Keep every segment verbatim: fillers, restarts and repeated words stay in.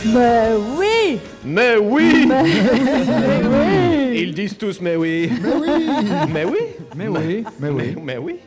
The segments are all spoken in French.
Mais oui. Mais oui. Mais, mais oui. Ils disent tous mais oui. Mais oui. Mais oui. Mais oui, mais oui. Mais, mais oui.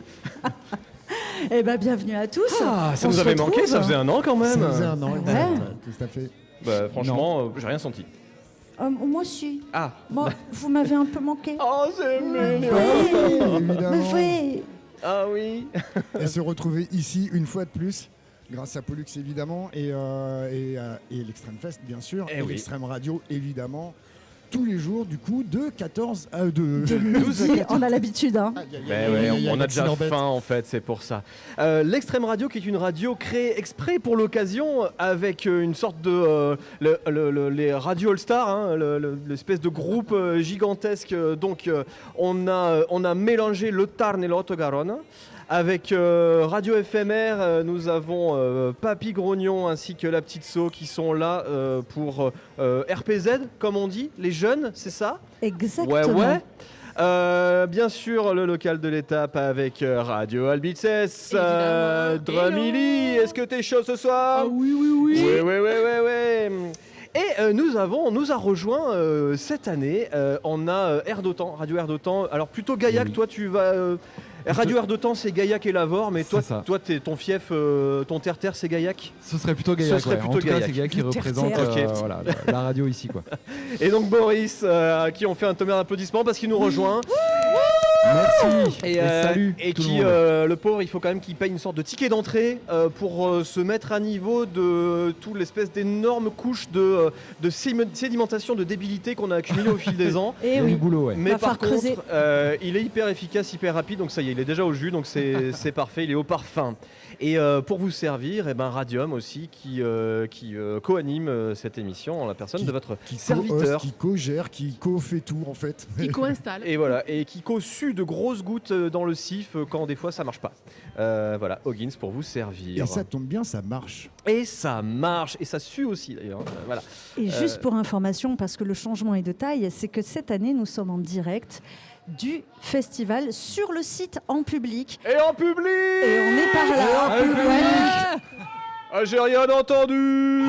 Eh ben, bienvenue à tous. Ah, ça On nous se avait retrouve. manqué, ça faisait un an quand même. Ça faisait un an, Ouais. exact, tout à fait. Bah, franchement, euh, j'ai rien senti. Euh, moi aussi. Ah. Moi, vous m'avez un peu manqué. Oh, c'est mignon. Oui, Mais évidemment. oui. Ah oui. Et se retrouver ici une fois de plus, grâce à Pollux évidemment, et, euh, et, euh, et l'Extrême Fest bien sûr, Eh et oui. l'Extrême Radio évidemment, tous les jours du coup de quatorze à de De midi, on a l'habitude. Hein. Aïe, aïe, aïe, Ben aïe, ouais, aïe, aïe, on a déjà accident bête. faim en fait, c'est pour ça. Euh, L'Extrême Radio, qui est une radio créée exprès pour l'occasion, avec euh, une sorte de euh, le- le- le- les Radio All Star, hein, le- le- l'espèce de groupe euh, gigantesque. euh, Donc euh, on a on a mélangé le Tarn et le Haute-Garonne. Avec euh, Radio F M R, euh, nous avons euh, Papy Grognon ainsi que La Petite Sau qui sont là euh, pour euh, R P Z, comme on dit, les jeunes, c'est ça? Exactement. Ouais, ouais. Euh, bien sûr, le local de l'étape avec euh, Radio Albices. Euh, Dramilly, est-ce que t'es chaud ce soir? oui, oui, oui. Oui, oui, oui, oui, oui. Et euh, nous avons, on nous a rejoint euh, cette année. Euh, on a euh, Air d'Otan, Radio Air d'Otan. Alors plutôt Gaillac, Oui. toi tu vas. euh, Radio Air d'Otan, c'est Gaillac et Lavore, mais toi, C'est ça. toi t'es, ton fief, euh, ton terre-terre, c'est Gaillac. Ce serait plutôt Gaillac. Ce serait ouais. plutôt en tout cas, Gaillac. c'est Gaillac qui Le représente terre-terre. euh, Ok. voilà, la, la radio ici, quoi. Et donc Boris, euh, à qui on fait un tonnerre d'applaudissements parce qu'il nous rejoint. Merci. Et, Et euh, salut et tout le qui, monde. euh, le pauvre, il faut quand même qu'il paye une sorte de ticket d'entrée euh, pour euh, se mettre à niveau de toute l'espèce d'énorme couche de, euh, de sédiment- sédimentation, de débilité qu'on a accumulée au fil des ans. Et Il y a oui. du boulot, ouais. Mais Va par falloir creuser. contre, euh, il est hyper efficace, hyper rapide, donc ça y est, il est déjà au jus, donc c'est c'est parfait, il est au parfum. Et euh, pour vous servir, eh ben Radium aussi, qui, euh, qui euh, co-anime euh, cette émission en la personne Qui- de votre qui serviteur. co-host, qui co-gère, qui co-fait tout en fait. Qui co-installe. Et voilà, et qui co-sue de grosses gouttes euh, dans le sif euh, quand des fois ça marche pas. Euh, voilà, Hoggins pour vous servir. Et ça tombe bien, ça marche. Et ça marche, et ça sue aussi d'ailleurs. Euh, voilà. Et Euh, juste pour information, parce que le changement est de taille, c'est que cette année, nous sommes en direct du festival sur le site en public. Et en public. Et on est par là. Ouais. Ah, j'ai rien entendu.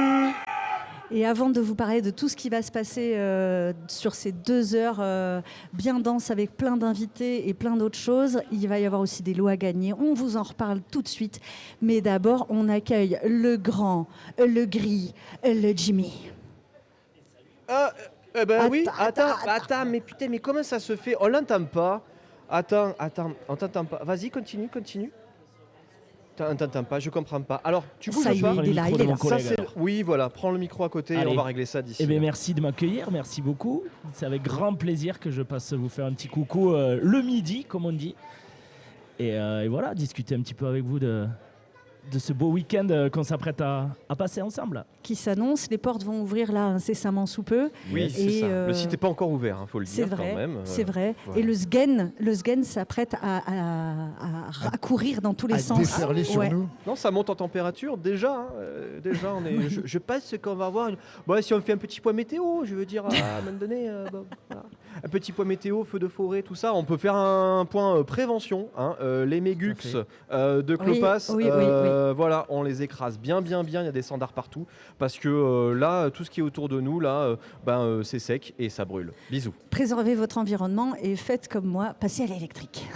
Et avant de vous parler de tout ce qui va se passer euh, sur ces deux heures euh, bien denses avec plein d'invités et plein d'autres choses, il va y avoir aussi des lots à gagner. On vous en reparle tout de suite. Mais d'abord, on accueille le grand, le gris, le Jimmy. Ah, eh ben Attends, oui, attends, attends, attends, mais putain, mais comment ça se fait? On l'entend pas. Attends, attends, on t'entend pas. Vas-y, continue, continue. T'en- On t'entend pas, je comprends pas. Alors, tu bouges Ça y est, pas. il est là, il est là. Ça, c'est- Oui, voilà, prends le micro à côté et Allez. on va régler ça d'ici. Eh bien, là. merci de m'accueillir, merci beaucoup. C'est avec grand plaisir que je passe vous faire un petit coucou euh, le midi, comme on dit. Et, euh, et voilà, discuter un petit peu avec vous de, de ce beau week-end euh, qu'on s'apprête à, à passer ensemble. Qui s'annonce. Les portes vont ouvrir là incessamment sous peu. Oui, c'est Et, ça. euh, Le site n'est pas encore ouvert, il faut le C'est dire vrai, quand même. c'est Euh, vrai. voilà. Et le Sgen, le Sgen s'apprête à, à, à, à courir dans tous les À sens. déferler sur Ouais. nous. Non, ça monte en température déjà. hein, euh, déjà, on est. je, je pense qu'on va avoir. Une... Bon, si on fait un petit point météo, je veux dire, à un moment donné, euh, bon, voilà. un petit point météo, feu de forêt, tout ça. On peut faire un point euh, prévention. hein, euh, les mégux Tout à fait. euh, de Oui, Clopas, oui, oui, euh, voilà, on les écrase bien, bien, bien. Il y a des standards partout parce que euh, là, tout ce qui est autour de nous, là, euh, ben, euh, c'est sec et ça brûle. Bisous. Préservez votre environnement et faites comme moi, passez à l'électrique.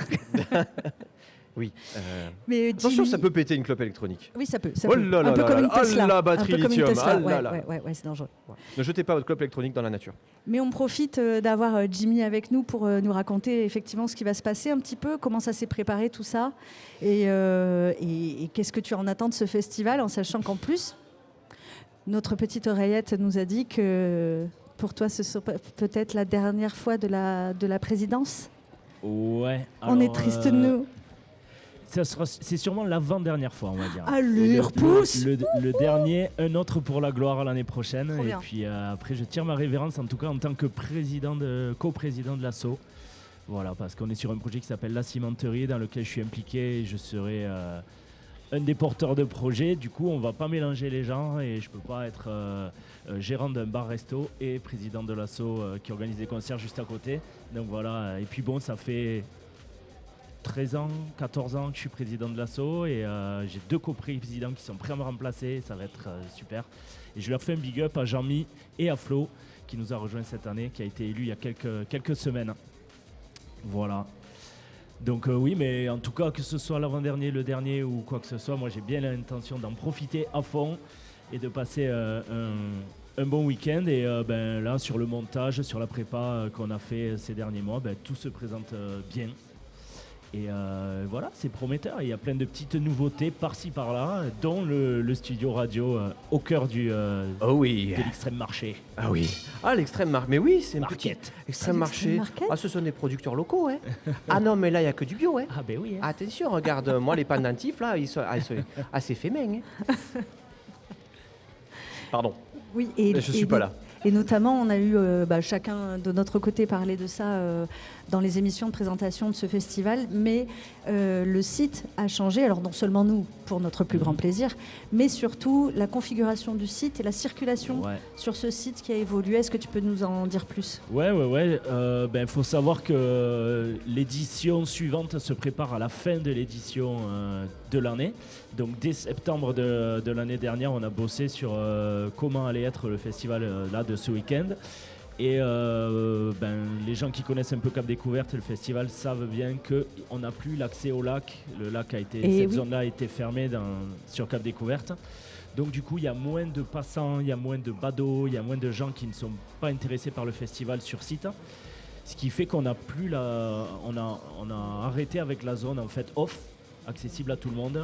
Oui. euh, Mais Attention, Jimmy- ça peut péter une clope électronique. Oui, ça peut. Ça Oh peut. là là un peu là comme là une là. Ah, Tesla. la batterie un peu comme une lithium. Tesla. Ah là ouais, là. ouais, ouais, ouais, c'est dangereux. Ne jetez pas votre clope électronique dans la nature. Mais on profite euh, d'avoir euh, Jimmy avec nous pour euh, nous raconter effectivement ce qui va se passer un petit peu, comment ça s'est préparé tout ça, et, euh, et- et qu'est-ce que tu en attends de ce festival, en sachant qu'en plus, notre petite oreillette nous a dit que pour toi, ce sera peut-être la dernière fois de la, de la présidence. Ouais. on est alors, triste euh, de nous. ça sera- C'est sûrement l'avant-dernière fois, on va dire. Allez, Le- repousse. le, le- le dernier, un autre pour la gloire l'année prochaine. Trop Et bien. puis euh, après, je tire ma révérence, en tout cas en tant que président de, co-président de l'A S S O. Voilà, parce qu'on est sur un projet qui s'appelle La Cimenterie, dans lequel je suis impliqué et je serai euh, un des porteurs de projet. Du coup, on va pas mélanger les gens et je peux pas être euh, euh, gérant d'un bar-resto et président de l'A S S O euh, qui organise des concerts juste à côté. Donc voilà, et puis bon, ça fait treize ans, quatorze ans que je suis président de l'asso et euh, j'ai deux coprésidents qui sont prêts à me remplacer, ça va être euh, super. Et je leur fais un big up à Jean-Mi et à Flo qui nous a rejoint cette année, qui a été élu il y a quelques, quelques semaines. Voilà. Donc euh, oui, mais en tout cas, que ce soit l'avant-dernier, le dernier ou quoi que ce soit, moi j'ai bien l'intention d'en profiter à fond et de passer euh, un, un bon week-end. Et euh, ben, là, sur le montage, sur la prépa euh, qu'on a fait ces derniers mois, ben, tout se présente euh, bien. Et euh, voilà, c'est prometteur. Il y a plein de petites nouveautés par-ci par-là, dont le, le studio radio euh, au cœur du, euh, Oh oui. de l'extrême marché. Ah oui. Ah, l'extrême marché. Mais oui, c'est une Market. petite extrême Ah, marché. l'extrême market. Ah, ce sont des producteurs locaux, hein. Ah non, mais là, il n'y a que du bio, hein. Ah ben oui. Hein. Attention, regarde, moi, les pendentifs, là, ils sont, ah, ils sont assez fémins, hein. Pardon. Oui, et, Mais je et suis pas no- là. Et notamment, on a eu euh, bah, chacun de notre côté parler de ça euh, dans les émissions de présentation de ce festival, mais euh, le site a changé. Alors non seulement nous, pour notre plus grand plaisir, mais surtout la configuration du site et la circulation Ouais. sur ce site qui a évolué. Est-ce que tu peux nous en dire plus ? Ouais, ouais, ouais. Euh, ben, faut savoir que euh, l'édition suivante se prépare à la fin de l'édition euh, de l'année. Donc, dès septembre de, de l'année dernière, on a bossé sur euh, comment allait être le festival euh, là de ce week-end. Et euh, ben, les gens qui connaissent un peu Cap Découverte, le festival, savent bien qu'on n'a plus l'accès au lac. Le lac a été, Et cette oui. zone-là a été fermée dans, sur Cap Découverte. Donc du coup, il y a moins de passants, il y a moins de badauds, il y a moins de gens qui ne sont pas intéressés par le festival sur site. Ce qui fait qu'on a plus la, on a, on a arrêté avec la zone en fait off, accessible à tout le monde.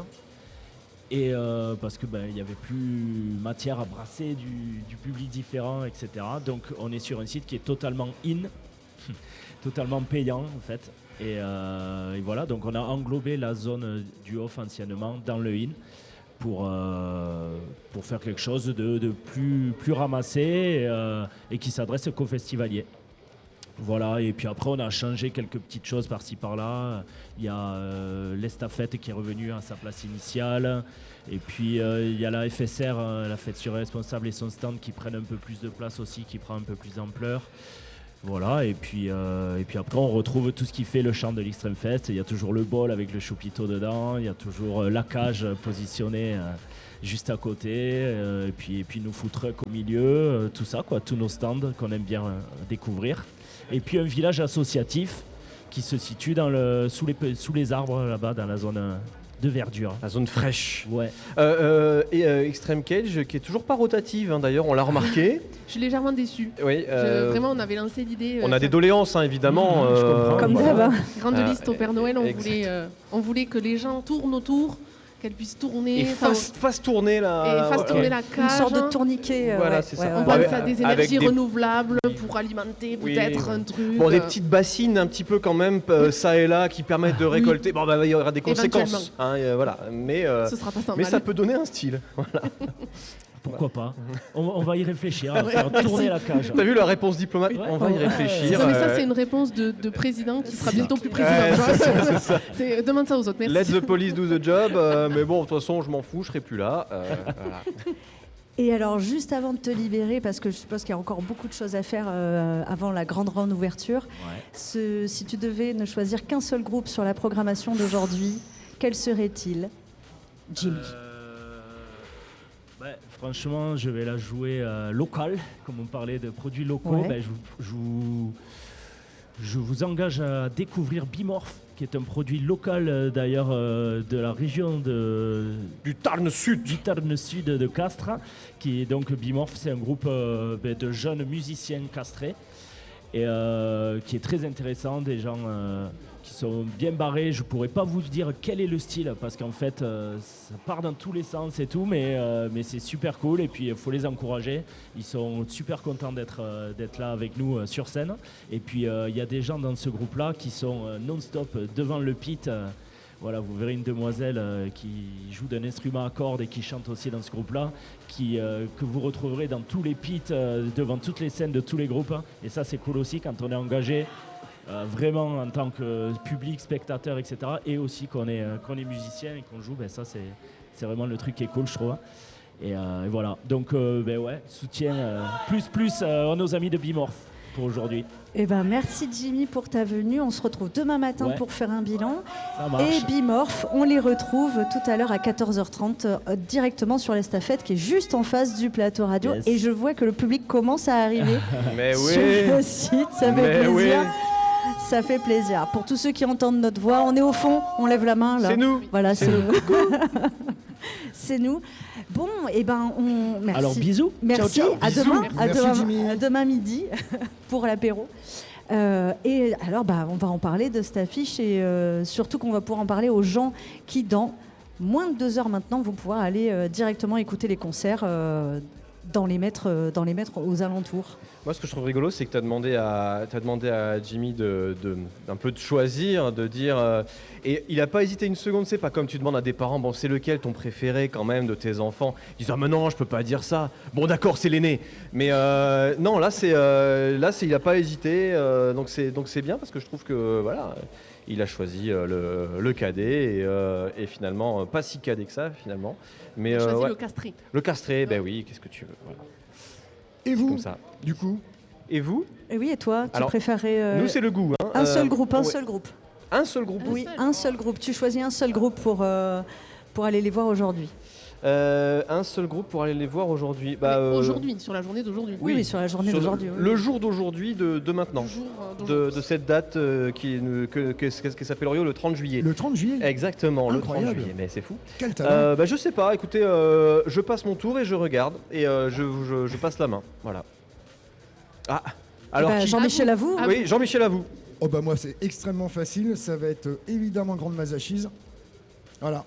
Et euh, parce que ben, il y avait plus matière à brasser du, du public différent, et cetera. Donc on est sur un site qui est totalement in, totalement payant en fait. Et, euh, et voilà, donc on a englobé la zone du off anciennement dans le in pour, euh, pour faire quelque chose de, de plus, plus ramassé et, euh, et qui s'adresse qu'aux festivaliers. Voilà, et puis après on a changé quelques petites choses par-ci par-là. Il y a euh, l'estafette qui est revenue à sa place initiale. Et puis euh, il y a la F S R, euh, la fête sur responsable et son stand qui prennent un peu plus de place aussi, qui prend un peu plus d'ampleur. Voilà, et puis, euh, et puis après on retrouve tout ce qui fait le charme de l'Extreme Fest. Il y a toujours le bol avec le chapiteau dedans, il y a toujours euh, la cage positionnée euh, juste à côté, euh, et, puis, et puis nos food trucks au milieu, euh, tout ça, quoi, tous nos stands qu'on aime bien euh, découvrir. Et puis un village associatif qui se situe dans le, sous, les, sous les arbres là-bas, dans la zone euh, de verdure. La zone fraîche. Ouais. Euh, euh, et euh, Extreme Cage, qui est toujours pas rotative, hein, d'ailleurs, on l'a remarqué. Je suis légèrement déçue. Oui, Je- euh, vraiment, on avait lancé l'idée. on euh, a des doléances, hein, évidemment. Mmh, je euh, comprends. Comme voilà. d'hab. grande Euh, liste au Père Noël. On exact. voulait, euh, on voulait que les gens tournent autour, qu'elles puissent tourner. Et enfin, fasse, fasse tourner la. et fassent ouais, tourner ouais. la Une cage. sorte de tourniquet. euh, Voilà, ouais, c'est ça. ouais, On ouais, pense Avec- à des avec énergies des- renouvelables pour alimenter Oui, peut-être oui. un truc. Bon, des euh, petites bassines un petit peu quand même, euh, ça et là, qui permettent de récolter. Bon, bah, il y aura des conséquences. Hein, euh, voilà. Mais, euh, Ce sera pas sans mais mal. ça peut donner un style. Pourquoi pas on, on va y réfléchir, à faire tourner la cage. T'as vu la réponse diplomate? Ouais. On va y Ouais. réfléchir. Non, mais ça, euh, c'est une réponse de, de président qui sera C'est bientôt ça. plus président. Ouais, tu vois. c'est ça, c'est ça. C'est- Demande ça aux autres. Merci. Let the police do the job. euh, mais bon, de toute façon, je m'en fous, je serai plus là. euh, voilà. Et alors, juste avant de te libérer, parce que je suppose qu'il y a encore beaucoup de choses à faire euh, avant la grande grande ouverture, Ouais. ce- si tu devais ne choisir qu'un seul groupe sur la programmation d'aujourd'hui, quel serait-il, Jimmy? Euh, ouais, franchement, je vais la jouer euh, locale, comme on parlait de produits locaux. Ouais. Ben, je, vous- je vous, je vous engage à découvrir Bimorph, qui est un produit local euh, d'ailleurs euh, de la région de, Du Tarn Sud. du Tarn Sud de Castres. Qui est donc Bimorph, c'est un groupe euh, ben, de jeunes musiciens castrés et euh, qui est très intéressant, des gens euh, qui sont bien barrés. Je pourrais pas vous dire quel est le style parce qu'en fait euh, ça part dans tous les sens et tout, mais, euh, mais c'est super cool et puis il faut les encourager. Ils sont super contents d'être euh, d'être là avec nous euh, sur scène. Et puis il euh, y a des gens dans ce groupe-là qui sont euh, non-stop devant le pit. euh, Voilà, vous verrez une demoiselle euh, qui joue d'un instrument à cordes et qui chante aussi dans ce groupe-là, qui, euh, que vous retrouverez dans tous les pits, euh, devant toutes les scènes de tous les groupes. Et ça, c'est cool aussi quand on est engagé, euh, vraiment en tant que public, spectateur, et cetera. Et aussi qu'on est, euh, qu'on est musicien et qu'on joue, ben ça, c'est, c'est vraiment le truc qui est cool, je trouve. Et, euh, et voilà, donc euh, ben ouais, soutien euh, plus plus euh, à nos amis de Bimorph. pour aujourd'hui. Eh ben, merci Jimmy pour ta venue. On se retrouve demain matin Ouais. pour faire un bilan. Ça marche. Et Bimorph, on les retrouve tout à l'heure à quatorze heures trente euh, directement sur l'estafette qui est juste en face du plateau radio. Yes. Et je vois que le public commence à arriver Mais sur le site. Ça fait Mais plaisir. oui. Ça fait plaisir. Pour tous ceux qui entendent notre voix, on est au fond, on lève la main là. C'est nous. Voilà, C'est c'est nous. C'est nous. Bon, et ben on merci. Alors bisous. Merci. Ciao, ciao. À Bisous. demain. À Merci, demain, Jimmy. à demain midi pour l'apéro. Euh, et alors, bah, on va en parler de cette affiche et euh, surtout qu'on va pouvoir en parler aux gens qui, dans moins de deux heures maintenant, vont pouvoir aller euh, directement écouter les concerts euh, dans les mettre, euh, dans les mettre aux alentours. Moi, ce que je trouve rigolo, c'est que tu as demandé à, t'as demandé à Jimmy de, de, d'un peu de choisir, de dire. euh, et il n'a pas hésité une seconde. C'est pas comme tu demandes à des parents, bon, c'est lequel ton préféré quand même de tes enfants. Ils disent, ah, mais non, je peux pas dire ça. Bon, d'accord, c'est l'aîné. Mais euh, non, là, c'est, euh, là, c'est, il n'a pas hésité. euh, donc, c'est, donc, c'est bien parce que je trouve que, voilà, il a choisi euh, le, le cadet et, euh, et finalement, euh, pas si cadet que ça, finalement. Mais J'ai euh, choisi ouais. le castré. Le castré, ben oui, qu'est-ce que tu veux. Voilà. Et vous, Comme ça. du coup Et vous? Et oui, et toi, tu Alors, préférais euh, Nous, c'est le goût. Hein. un seul Euh, groupe, un ouais. seul groupe. Un seul groupe. Un Oui, seul. un seul groupe. Tu choisis un seul groupe pour euh, pour aller les voir aujourd'hui. Euh, un seul groupe pour aller les voir aujourd'hui. Bah, Mais euh, Aujourd'hui, sur la journée d'aujourd'hui. Oui, oui, sur la journée sur d'aujourd'hui. oui. Le jour d'aujourd'hui, de, de maintenant. Le jour, euh, De, d'aujourd'hui. de cette date euh, qui, est- que, que, que, que s'appelle Rio le trente juillet. Le trente juillet, Exactement, le Incroyable. trente juillet. Mais c'est fou. quel talent. Euh, bah, je sais pas, écoutez, euh, je passe mon tour et je regarde. Et euh, je, je, je passe la main. Voilà. Ah, alors Bah, qui- Jean-Michel, à vous. Ah, Oui, Jean-Michel, à vous. Oh bah moi c'est extrêmement facile, ça va être euh, évidemment Grande Mazachise. Voilà.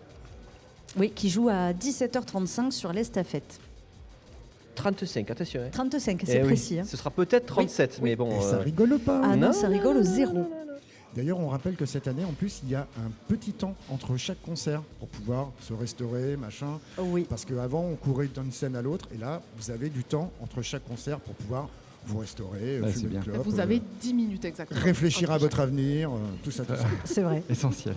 Oui, qui joue à dix-sept heures trente-cinq sur l'estafette. trente-cinq, attention. hein. trente-cinq, Eh c'est oui, précis. hein. Ce sera peut-être trente-sept, mais bon. Et ça euh, rigole pas. Ah non, non, ça rigole au zéro. D'ailleurs, on rappelle que cette année, en plus, il y a un petit temps entre chaque concert pour pouvoir se restaurer, machin. Oui. Parce qu'avant, on courait d'une scène à l'autre, et là, vous avez du temps entre chaque concert pour pouvoir vous restaurer, euh, Ouais, fumer c'est bien. une clope, Vous euh, avez dix minutes exactement. réfléchir à Entre votre avenir, euh, tout ça, tout ça. C'est vrai. Essentiel.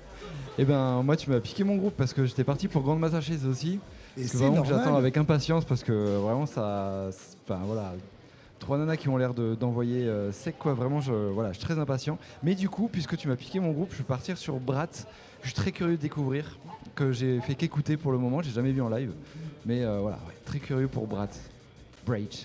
Eh ben, moi, tu m'as piqué mon groupe parce que j'étais parti pour Grande Mazachise aussi. Et Parce que c'est vraiment que j'attends normal. avec impatience parce que vraiment ça, c'est- enfin voilà, trois nanas qui ont l'air de- d'envoyer euh, sec quoi. Vraiment, je voilà, je suis très impatient. Mais du coup, puisque tu m'as piqué mon groupe, je vais partir sur Brat. Je suis très curieux de découvrir, que j'ai fait qu'écouter pour le moment. J'ai jamais vu en live, mais euh, voilà, ouais, très curieux pour Brat. Brage.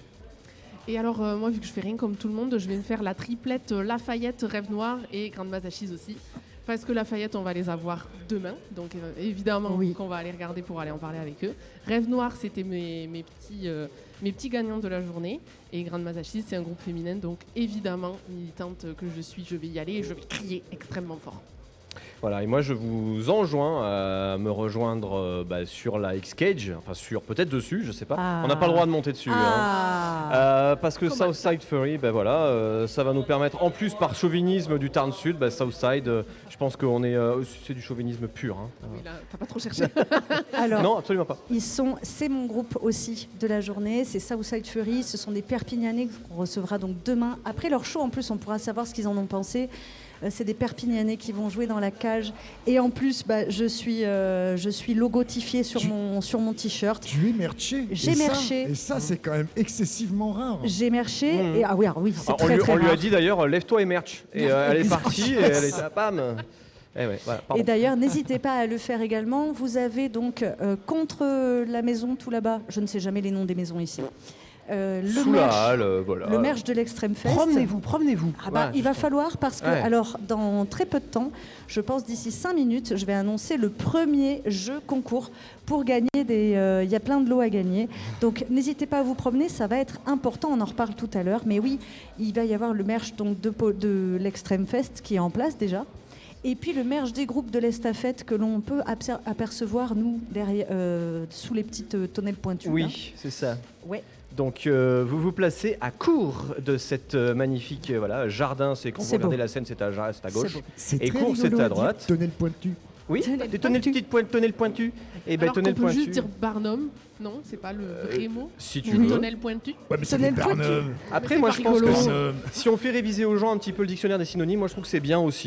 Et alors, euh, moi, vu que je fais rien comme tout le monde, je vais me faire la triplette euh, Lafayette, Rêve Noir et Grande Mazachise aussi. Parce que Lafayette, on va les avoir demain. Donc, euh, évidemment, Oui. qu'on va aller regarder pour aller en parler avec eux. Rêve Noir, c'était mes, mes, petits, euh, mes petits gagnants de la journée. Et Grande Mazachise, c'est un groupe féminin. Donc, évidemment, militante que je suis, je vais y aller et je vais crier extrêmement fort. Voilà, et moi je vous enjoins à me rejoindre euh, bah, sur la X-Cage, enfin sur peut-être dessus, je sais pas. Ah. On n'a pas le droit de monter dessus. hein. Ah. Euh, parce que Comment Southside Fury, ben voilà, euh, ça va nous permettre, en plus par chauvinisme du Tarn Sud, bah, Southside, euh, je pense qu'on est, euh, c'est du chauvinisme pur. hein. Oui, là, t'as pas trop cherché. Alors, Non, absolument pas. ils sont, c'est mon groupe aussi de la journée, c'est Southside Fury, ce sont des Perpignanais qu'on recevra donc demain. Après leur show, en plus, on pourra savoir ce qu'ils en ont pensé. Euh, C'est des Perpignanais qui vont jouer dans la cage. Et en plus, bah, je, suis, euh, je suis logotifiée sur Tu- mon, sur mon t-shirt. Tu es merché. J'ai Et ça- merché. Et ça, c'est quand même excessivement rare. J'ai merché. Mmh. Et, ah oui, alors oui, c'est Ah, on très lui, très on lui a rare. dit d'ailleurs, euh, lève-toi et merch. Et euh, elle est partie, et elle est ah, bam. Eh ouais, voilà, pardon. Et d'ailleurs, n'hésitez pas à le faire également. Vous avez donc euh, contre la maison tout là-bas, je ne sais jamais les noms des maisons ici, euh, le Sous la merch, halle, euh, voilà. le merch de l'Extrême Fest. Promenez-vous, promenez-vous. Ah bah, Voilà, il va juste- falloir parce que, Ouais. alors, dans très peu de temps, je pense d'ici cinq minutes, je vais annoncer le premier jeu concours pour gagner des. euh, Il y a plein de lots à gagner. Donc, n'hésitez pas à vous promener, ça va être important. On en reparle tout à l'heure. Mais oui, il va y avoir le merch donc, de, Po- de l'Extrême Fest qui est en place déjà. Et puis le merch des groupes de l'estafette que l'on peut abser- apercevoir, nous, derrière, euh, sous les petites euh, tonnelles pointues. là. Oui, c'est ça. Ouais. Donc euh, vous vous placez à court de cette euh, magnifique euh, voilà, jardin, c'est quand vous C'est regardez beau. la scène, c'est à, c'est à C'est gauche. beau. C'est Et très court, rigolo c'est à à dire, droite. Tenez le pointu. Oui, Tenez le tenez le pointu. petit point, tenez le pointu. Et ben Alors tenez qu'on le peut pointu. juste dire Barnum. Non, c'est pas le vrai mot. Si tu Ou veux. tonnelle pointu. Ouais, mais ça vient de Après, Mais moi c'est je pas pense que rigolo. si, Euh, si on fait réviser aux gens un petit peu le dictionnaire des synonymes, moi je trouve que c'est bien aussi.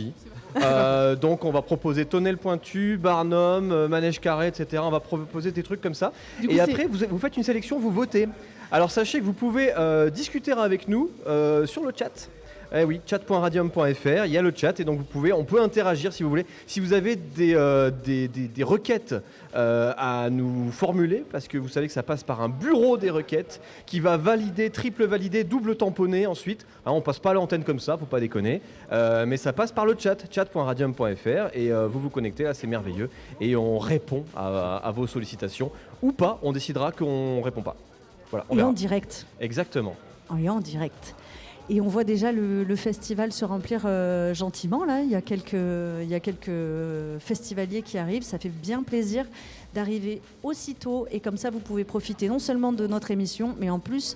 Euh, donc on va proposer Tonnelle Pointu, Barnum, euh, Manège Carré, et cetera. On va proposer des trucs comme ça. Du coup, Et c'est- après, vous, vous faites une sélection, vous votez. Alors sachez que vous pouvez euh, discuter avec nous euh, sur le chat. Eh oui, chat point radium point f r, il y a le chat et donc vous pouvez, on peut interagir si vous voulez. Si vous avez des, euh, des, des- des requêtes euh, à nous formuler, parce que vous savez que ça passe par un bureau des requêtes qui va valider, triple valider, double tamponner ensuite. Hein, on passe pas à l'antenne comme ça, faut pas déconner. Euh, mais ça passe par le chat, chat point radium point f r et euh, vous vous connectez là, c'est merveilleux. Et on répond à, à vos sollicitations ou pas, on décidera qu'on répond pas. Voilà, on Et verra. en direct. Exactement. Et en direct. Et on voit déjà le, le festival se remplir euh, gentiment. Là. Il y a quelques, il y a quelques festivaliers qui arrivent. Ça fait bien plaisir d'arriver aussitôt. Et comme ça, vous pouvez profiter non seulement de notre émission, mais en plus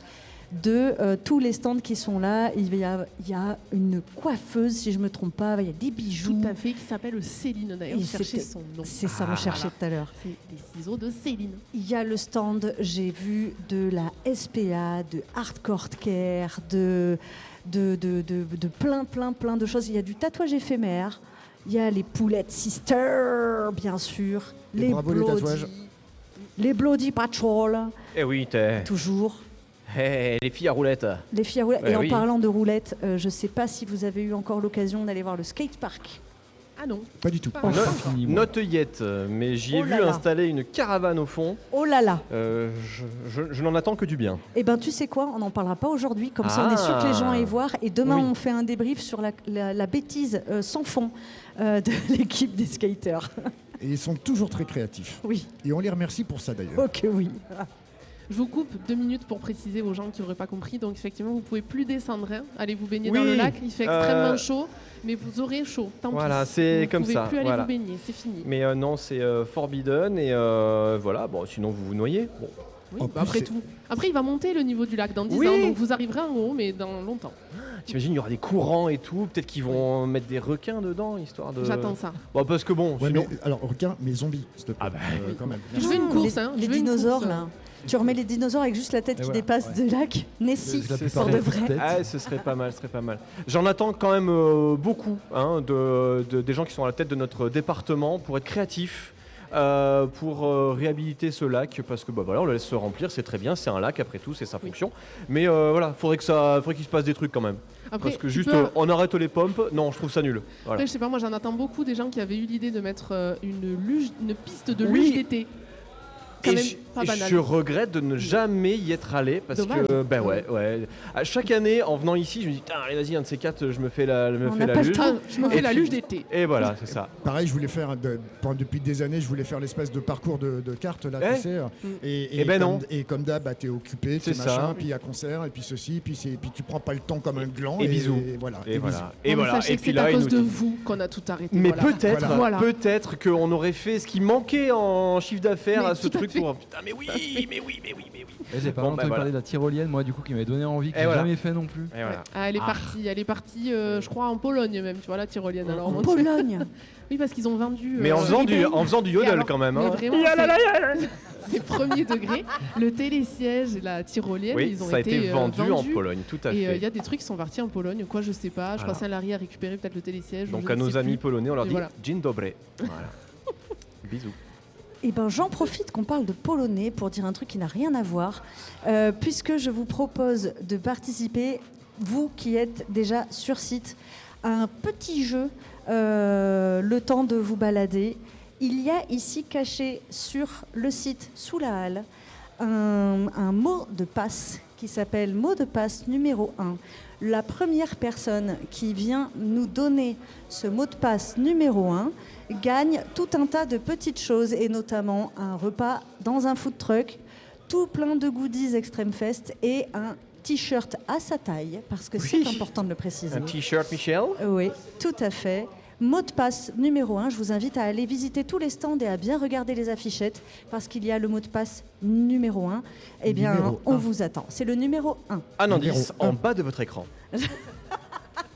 de euh, tous les stands qui sont là. Il y a, il y a une coiffeuse, si je ne me trompe pas. Il y a des bijoux. Tout à fait, qui s'appelle Céline d'ailleurs. Et Cherchez c'était- son nom. C'est ça, on cherchait tout à l'heure. C'est les ciseaux de Céline. Il y a le stand, j'ai vu, de la S P A, de Hardcore Care, de, de, de, de, de plein, plein, plein de choses. Il y a du tatouage éphémère, il y a les poulettes Sister, bien sûr, Et les bravo les Bloody, tatouages. les Bloody Patrol, Eh oui, t'es. toujours. Hey, les filles à roulettes. Les filles à roulettes. Ouais, Et en oui. parlant de roulettes, euh, je ne sais pas si vous avez eu encore l'occasion d'aller voir le skatepark. Ah non. Pas du tout. Pas No- encore. Fini, moi. Not yet, mais j'y ai Oh vu là là. installer une caravane au fond. Oh là là. Euh, je je- je n'en attends que du bien. Eh ben, tu sais quoi, on n'en parlera pas aujourd'hui, comme ça on est sûr que les gens Ah. aillent voir. Et demain, Oui. on fait un débrief sur la, la- la bêtise euh, sans fond euh, de l'équipe des skaters. Et ils sont toujours très créatifs. Oui, Et on les remercie pour ça d'ailleurs. ok, oui. Je vous coupe deux minutes pour préciser aux gens qui n'auraient pas compris. Donc effectivement, vous pouvez plus descendre. Hein. Allez vous baigner dans Oui, le lac. Il fait extrêmement euh, chaud, mais vous aurez chaud. Tant Voilà, pis. c'est Vous comme pouvez ça, plus aller voilà. vous baigner. C'est fini. Mais euh, non, c'est euh, forbidden et euh, voilà. Bon, sinon vous vous noyez. Bon. Oui, En bah plus, après c'est- tout. Après, il va monter le niveau du lac dans dix Oui. ans. Donc vous arriverez en haut, mais dans longtemps. T'imagines, il y aura des courants et tout. Peut-être qu'ils vont mettre des requins dedans, histoire de. J'attends ça. Bon, parce que bon, Ouais, sinon. mais, alors requin, mais zombies, s'il te plaît. Ah bah, Euh, quand même. Je veux une Ah, course, les, hein. les Je veux une dinosaures, course. là. Tu remets les dinosaures avec juste la tête Et qui voilà, dépasse ouais. de lac. Nessie, La C'est plupart pour ça. de des vrai. petites têtes. Ah, ce serait pas mal, ce serait pas mal. J'en attends quand même euh, beaucoup hein, de, de- des gens qui sont à la tête de notre département pour être créatifs, euh, pour euh, réhabiliter ce lac, parce que bah, voilà, on le laisse se remplir, c'est très bien, c'est un lac après tout, c'est sa Oui. fonction. Mais euh, voilà, faudrait que ça, faudrait qu'il se passe des trucs quand même. Après, Parce que tu juste, peux- euh, on arrête les pompes, non, je trouve ça nul. Voilà. Après, je sais pas, moi j'en attends beaucoup des gens qui avaient eu l'idée de mettre euh, une, luge, une piste de Oui. luge d'été. Quand Et même je, pas et banal. je regrette de ne jamais y être allé parce Dommage. que ben ouais ouais à chaque année en venant ici je me dis putain allez vas-y un de ces quatre je me fais la je me On fais n'a la pas le luge temps. Ah, je me Et fais la puis- luge d'été. et voilà c'est ça. Pareil, je voulais faire, de- pendant- depuis des années, je voulais faire l'espèce de parcours de, de cartes là, Eh tu sais. Et, Eh ben comme, non. et comme d'hab, bah, t'es occupé, C'est t'es ça. machin, puis il y a concert, et puis ceci, puis, c'est- puis tu prends pas le temps comme un gland. Et bisous. Et voilà. Et, voilà bisous. et Non, mais voilà sachez et que puis c'est à là il cause nous de dit- vous qu'on a tout arrêté. mais voilà. peut-être Voilà. peut-être qu'on aurait fait ce qui manquait en chiffre d'affaires Mais à ce tout à truc fait. pour putain mais oui mais oui mais oui mais oui. Et j'ai pas Bon, entendu bah, voilà. parler de la tyrolienne, moi, du coup, qui m'avait donné envie, que Et j'ai voilà. jamais fait non plus. Et voilà. Ah, elle est Ah. partie, elle est partie, euh, je crois en Pologne même, tu vois la tyrolienne. Alors, En on- Pologne. Oui, parce qu'ils ont vendu. Mais en euh, faisant du et en faisant du et yodel alors, quand même mais hein. vraiment, c'est- c'est premier degré. Le télésiège et la tyrolienne, Oui ils ont ça a été, été euh, vendu en vendus. Pologne tout à Et il fait. y a des trucs qui sont partis en Pologne, quoi, je sais pas. Je Voilà. crois Saint-Larry a récupéré peut-être le télésiège. ou Donc je à ne nos sais amis plus. polonais on leur Et dit voilà. dzień dobry. Voilà. Bisous. Eh ben, j'en profite qu'on parle de polonais pour dire un truc qui n'a rien à voir, euh, puisque je vous propose de participer, vous qui êtes déjà sur site, à un petit jeu, euh, le temps de vous balader. Il y a ici caché sur le site sous la halle un, un mot de passe qui s'appelle mot de passe numéro un. La première personne qui vient nous donner ce mot de passe numéro un gagne tout un tas de petites choses et notamment un repas dans un food truck, tout plein de goodies Extreme Fest et un t-shirt à sa taille, parce que Oui. c'est important de le préciser. Un t-shirt Michel. Oui, tout à fait. Mot de passe numéro un, je vous invite à aller visiter tous les stands et à bien regarder les affichettes parce qu'il y a le mot de passe numéro un. Eh bien, Numéro on un. vous attend. C'est le numéro un. Un Numéro indice un. en bas de votre écran.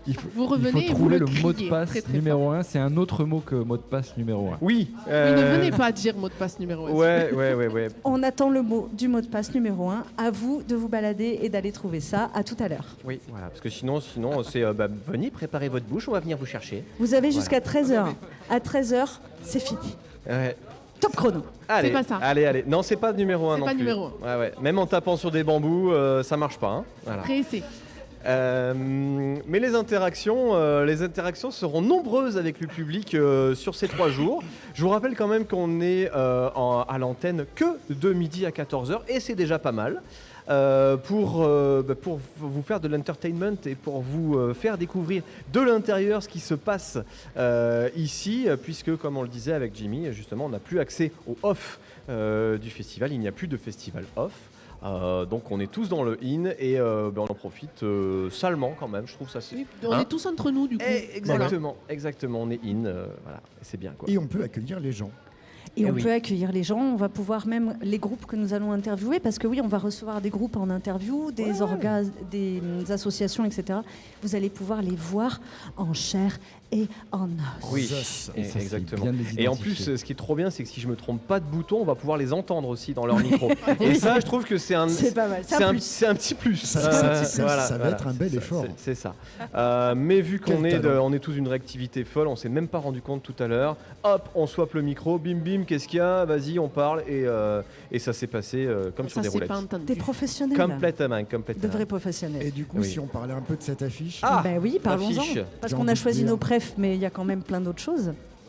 Il faut, Vous il revenez faut et vous trouver le le mot de criez passe très, très numéro un. C'est un autre mot que mot de passe numéro un. Oui. Oui, euh, ne venez pas dire mot de passe numéro un. Ouais, ouais, ouais, ouais. On attend le mot du mot de passe numéro un. À vous de vous balader et d'aller trouver ça. À tout à l'heure. Oui, voilà. Parce que sinon, sinon c'est euh, bah, venez préparer votre bouche, on va venir vous chercher. Vous avez jusqu'à treize heures. À treize heures, c'est fini. Ouais. Top chrono. Allez, pas ça. allez, allez. Non, c'est pas numéro un C'est non pas plus. numéro Ouais, ouais. Même en tapant sur des bambous, euh, ça marche pas. Hein. Voilà. Pressé. Euh, mais les interactions, euh, les interactions seront nombreuses avec le public euh, sur ces trois jours. Je vous rappelle quand même qu'on est euh, en- à l'antenne que de midi à quatorze heures et c'est déjà pas mal. Euh, pour, euh, bah, pour vous faire de l'entertainment et pour vous euh, faire découvrir de l'intérieur ce qui se passe euh, ici, euh, puisque comme on le disait avec Jimmy, justement, on n'a plus accès au off euh, du festival, il n'y a plus de festival off. Euh, donc on est tous dans le in et euh, ben, on en profite euh, salement quand même, je trouve ça c'est... Oui, on Hein est tous entre nous du coup. Eh, exactement, exactement, on est in, euh, voilà, et c'est bien quoi. Et on peut accueillir les gens. Et Eh on oui. peut accueillir les gens, on va pouvoir même les groupes que nous allons interviewer, parce que oui, on va recevoir des groupes en interview, des orgas, des hum, associations, et cetera. Vous allez pouvoir les voir en chair et en os. Oui, Zos. et- Et ça, c'est exactement. bien de les Et en identifier. plus, ce qui est trop bien, c'est que si je me trompe pas de bouton, on va pouvoir les entendre aussi dans leur micro. Et ça, je trouve que c'est un, C'est pas mal, c'est c'est un un, plus. c'est un petit plus. Ça- Euh, ça- ça- voilà, ça va voilà. être un bel C'est- effort. C'est c'est ça. Euh, mais vu qu'on Quel est, de- talent. on est tous d'une réactivité folle, on s'est même pas rendu compte tout à l'heure. Hop, on swap le micro, bim bim, qu'est-ce qu'il y a? Vas-y, on parle et, euh, et ça s'est passé euh, comme sur Ça des c'est roulettes. pas entendu. Des professionnels, Complètement, de complètement. vrais professionnels. Et du coup, Oui. si on parlait un peu de cette affiche, Ah, Ben oui, parlons-en. l'affiche. Parce J'ai qu'on a envie de choisi dire. nos préfs, mais il y a quand même plein d'autres choses.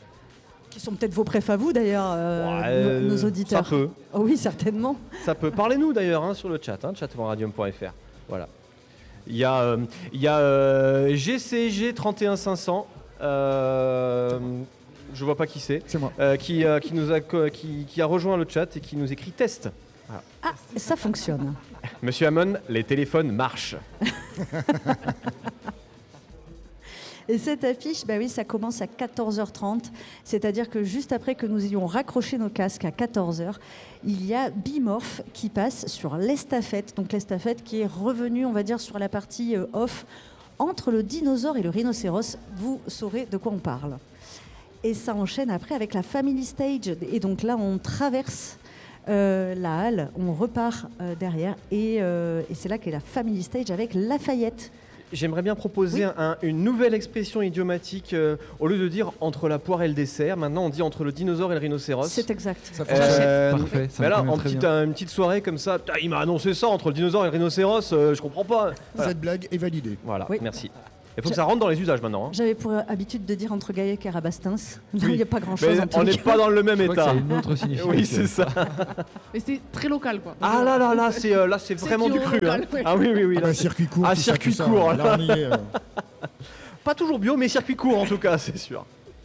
Qui sont peut-être vos préfs à vous d'ailleurs, euh, Ouais, euh, nos, nos auditeurs. Ça peut. Oh oui, certainement. Ça peut. Parlez-nous d'ailleurs hein, sur le chat, hein, chat point radium point f r. Voilà. Il y a, euh, il y a euh, G C G trente et un cinq cents. Euh, je vois pas qui c'est. c'est moi. euh, qui, euh, qui, nous a, co- qui, qui a rejoint le chat et qui nous écrit test. Ah, ça fonctionne. Monsieur Hamon, les téléphones marchent. Et cette affiche, bah oui, ça commence à quatorze heures trente, c'est-à-dire que juste après que nous ayons raccroché nos casques à quatorze heures, il y a Bimorph qui passe sur l'estafette, donc l'estafette qui est revenue, on va dire, sur la partie euh, off, entre le dinosaure et le rhinocéros, vous saurez de quoi on parle. Et ça enchaîne après avec la Family Stage, et donc là on traverse euh, la halle, on repart euh, derrière, et, euh, et c'est là qu'est la Family Stage avec Lafayette. J'aimerais bien proposer un- un- une nouvelle expression idiomatique. euh, au lieu de dire entre la poire et le dessert, maintenant on dit entre le dinosaure et le rhinocéros. C'est exact. Ça Euh, Parfait, ça mais me là, convient en très petite, bien. euh, une petite soirée comme ça, putain, il m'a annoncé ça entre le dinosaure et le rhinocéros, euh, je comprends pas. Voilà, Cette blague est validée. Voilà, Oui. merci. Il faut que ça rentre dans les usages maintenant. hein. J'avais pour habitude de dire entre Gaillac et Rabastins. Là, il Oui. n'y a pas grand-chose. Mais en tout on cas. n'est pas dans le même Je crois que ça état. a une autre signification. Oui, c'est ça. Mais c'est très local quoi. Ah là là là, c'est euh, là c'est C'est vraiment du bio cru. hein. local, oui. Ah oui oui oui. Ah là, bah, c'est circuit court. Ah, tout ça, circuit tout ça. court, Là, on y est, euh. pas toujours bio, mais circuit court en tout cas, c'est sûr.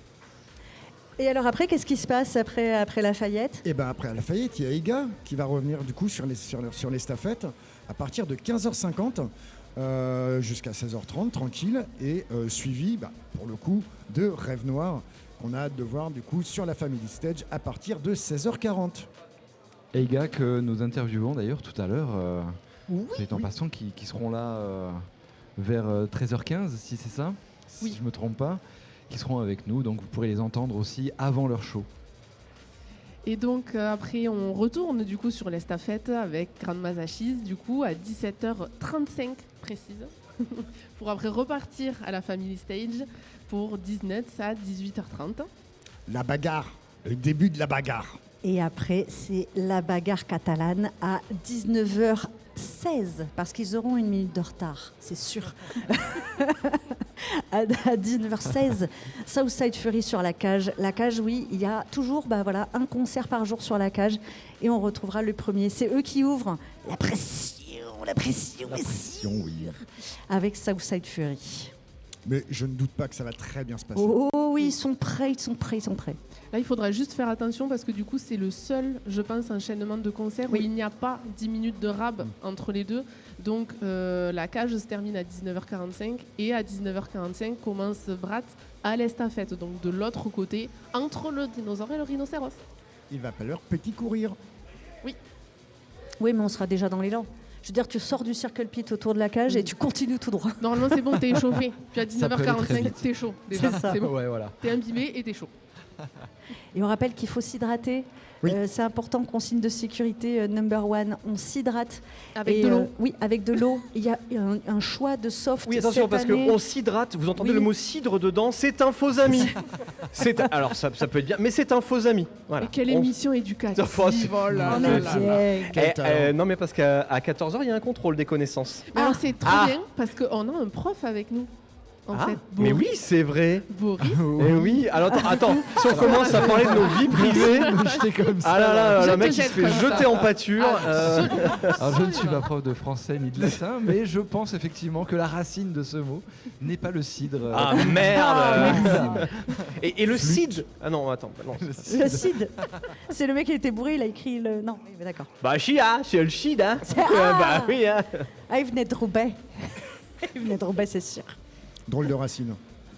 Et alors après, qu'est-ce qui se passe après, après Lafayette? Et ben après à Lafayette, il y a Ega qui va revenir du coup sur les sur, sur l'estafette à partir de quinze heures cinquante euh, jusqu'à seize heures trente tranquille et euh, suivi bah, pour le coup de Rêve Noir qu'on a hâte de voir du coup sur la Family Stage à partir de seize heures quarante. Et les gars que nous interviewons d'ailleurs tout à l'heure, euh, Oui, c'est en passant qui, qui seront là euh, vers euh, treize heures quinze, si c'est ça, si Oui. je me trompe pas, qui seront avec nous, donc vous pourrez les entendre aussi avant leur show. Et donc euh, après on retourne du coup sur l'estafette avec Grande Mazachis du coup à dix-sept heures trente-cinq précise pour après repartir à la Family Stage pour dix-neuf à dix-huit heures trente. La bagarre, le début de la bagarre. Et après, c'est la bagarre catalane à dix-neuf heures seize, parce qu'ils auront une minute de retard, c'est sûr. à à dix-neuf heures seize, Southside Fury sur la cage. La cage, oui, il y a toujours bah, voilà, un concert par jour sur la cage, et on retrouvera le premier. C'est eux qui ouvrent. La pression, la pression, La est pression, oui. sûre, avec Southside Fury. Mais je ne doute pas que ça va très bien se passer. Oh, oh oui, ils sont prêts, ils sont prêts, ils sont prêts. Là il faudra juste faire attention parce que du coup c'est le seul je pense enchaînement de concerts Oui. où il n'y a pas dix minutes de rab entre les deux. Donc euh, la cage se termine à dix-neuf heures quarante-cinq et à dix-neuf heures quarante-cinq commence Brat à l'estafette, donc de l'autre côté entre le dinosaure et le rhinocéros. Il va falloir petit courir. Oui, mais on sera déjà dans l'élan. Je veux dire, tu sors du circle pit autour de la cage et tu continues tout droit. Normalement, c'est bon, t'es échauffé. Puis à Ça peut aller dix-neuf heures très quarante-cinq, vite. t'es chaud. Déjà, C'est ça. c'est bon. Ouais, voilà. T'es imbibé et t'es chaud. Et on rappelle qu'il faut s'hydrater. Oui. Euh, c'est important, consigne de sécurité euh, number one. On s'hydrate. Avec Et, de l'eau. euh, oui, avec de l'eau. Il y a un, un choix de soft. Oui, attention, cette parce année. qu'on s'hydrate, vous entendez Oui. le mot cidre dedans, c'est un faux ami. C'est alors ça, ça peut être bien, mais c'est un faux ami. Voilà. Et quelle On- émission éducative. Ça, c'est- Oh là On là est là là. bien. Quel Eh, talent. euh, non, mais parce qu'à à quatorze heures, il y a un contrôle des connaissances. Mais alors c'est trop Ah. bien parce qu'on a un prof avec nous. En Ah, fait, mais Boris. oui, c'est vrai. Boris. Eh oui, alors attends, attends, si on commence à parler de nos vies privées. J'étais comme ça. Ah là là, Je le te mec il se jette fait comme jeter ça. en pâture. Ah, euh, Alors, je ne suis pas prof de français ni de latin, mais je pense effectivement que la racine de ce mot n'est pas le cidre. euh, Ah Ah, merde. merde. Et, et le cid. Ah non, attends, non. Le cid. C'est le mec qui était bourré, il a écrit le. Non, mais d'accord. Bah chia, c'est le cid, hein. C'est- Euh, Ah. bah oui, hein. Ah, il venait de Roubaix. Il venait de Roubaix, c'est sûr. Drôle de racine.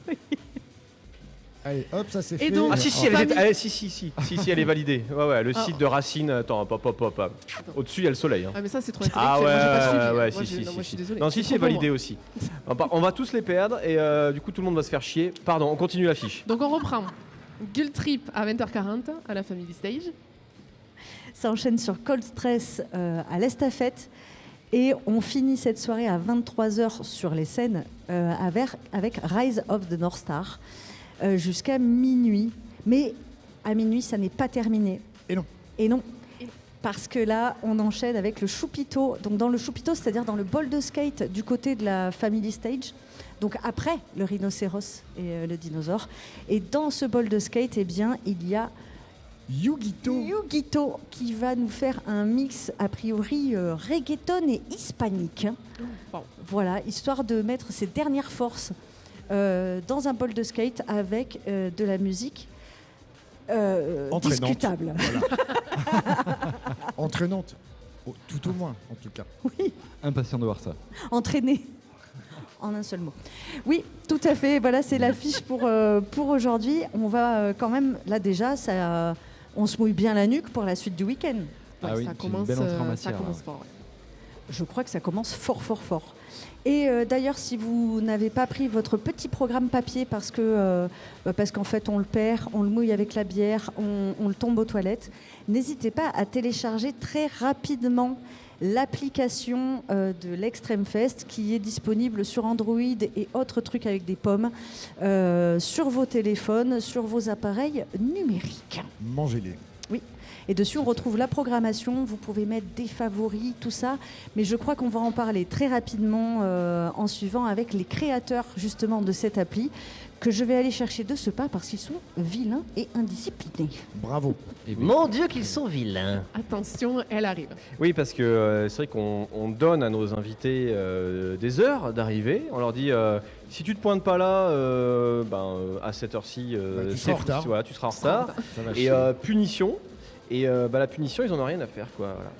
Allez, hop, ça c'est Et fait. donc- Ah si si, elle Famille. est, elle- si si si si si, elle est validée. Ouais ouais, le Ah. site de Racine. Attends, hop hop hop hop. Au-dessus, il y a le soleil. hein. Ah mais ça c'est trop Ah intellectuel. ouais, Moi, j'ai pas suivi. ouais, Moi, si, j'ai- si, non, si, moi je suis si. désolée. Non, si, si, Trop est pour validé moi. aussi. On va- on va tous les perdre et euh, du coup, tout le monde va se faire chier. Pardon, on continue la fiche. Donc on reprend. Guild Trip à vingt heures quarante à la Family Stage. Ça enchaîne sur Cold Stress euh, à l'Estafette. Et on finit cette soirée à vingt-trois heures sur les scènes euh, avec, avec Rise of the North Star euh, jusqu'à minuit. Mais à minuit, ça n'est pas terminé. Et non. Et non. Et non. Parce que là, on enchaîne avec le choupito. Donc dans le choupito, c'est-à-dire dans le bol de skate du côté de la Family Stage. Donc après le rhinocéros et euh, le dinosaure. Et dans ce bol de skate, eh bien, il y a Yugito. Yugito qui va nous faire un mix a priori euh, reggaeton et hispanique. Bon. Voilà, histoire de mettre ses dernières forces euh, dans un bol de skate avec euh, de la musique euh, Entraînante. discutable. Entraînante. Oh, tout au moins, en tout cas. Impatient de voir ça. Entraîné. En un seul mot. Oui, tout à fait. Voilà, c'est l'affiche pour, euh, pour aujourd'hui. On va euh, quand même, là déjà, ça, euh, on se mouille bien la nuque pour la suite du week-end. Ah Ouais, oui, ça c'est une commence, belle entrée en euh, ça matière, commence là. fort. ouais. Je crois que ça commence fort, fort, fort. Et euh, d'ailleurs, si vous n'avez pas pris votre petit programme papier parce que euh, bah, parce qu'en fait on le perd, on le mouille avec la bière, on, on le tombe aux toilettes, n'hésitez pas à télécharger très rapidement l'application euh, de l'Extreme Fest qui est disponible sur Android et autres trucs avec des pommes euh, sur vos téléphones, sur vos appareils numériques. Mangez-les. Et dessus, on retrouve la programmation, vous pouvez mettre des favoris, tout ça. Mais je crois qu'on va en parler très rapidement euh, en suivant avec les créateurs justement de cette appli que je vais aller chercher de ce pas parce qu'ils sont vilains et indisciplinés. Bravo. Et oui. Mon Dieu, qu'ils sont vilains. Attention, elle arrive. Oui, parce que euh, c'est vrai qu'on on donne à nos invités euh, des heures d'arrivée. On leur dit euh, si tu te pointes pas là, euh, ben, euh, à cette heure-ci, euh, Bah, tu c'est seras en fou- retard. voilà, tu seras en retard. Ça va Et chier. euh, punition. Et euh, bah, la punition, ils en ont rien à faire, quoi. Voilà.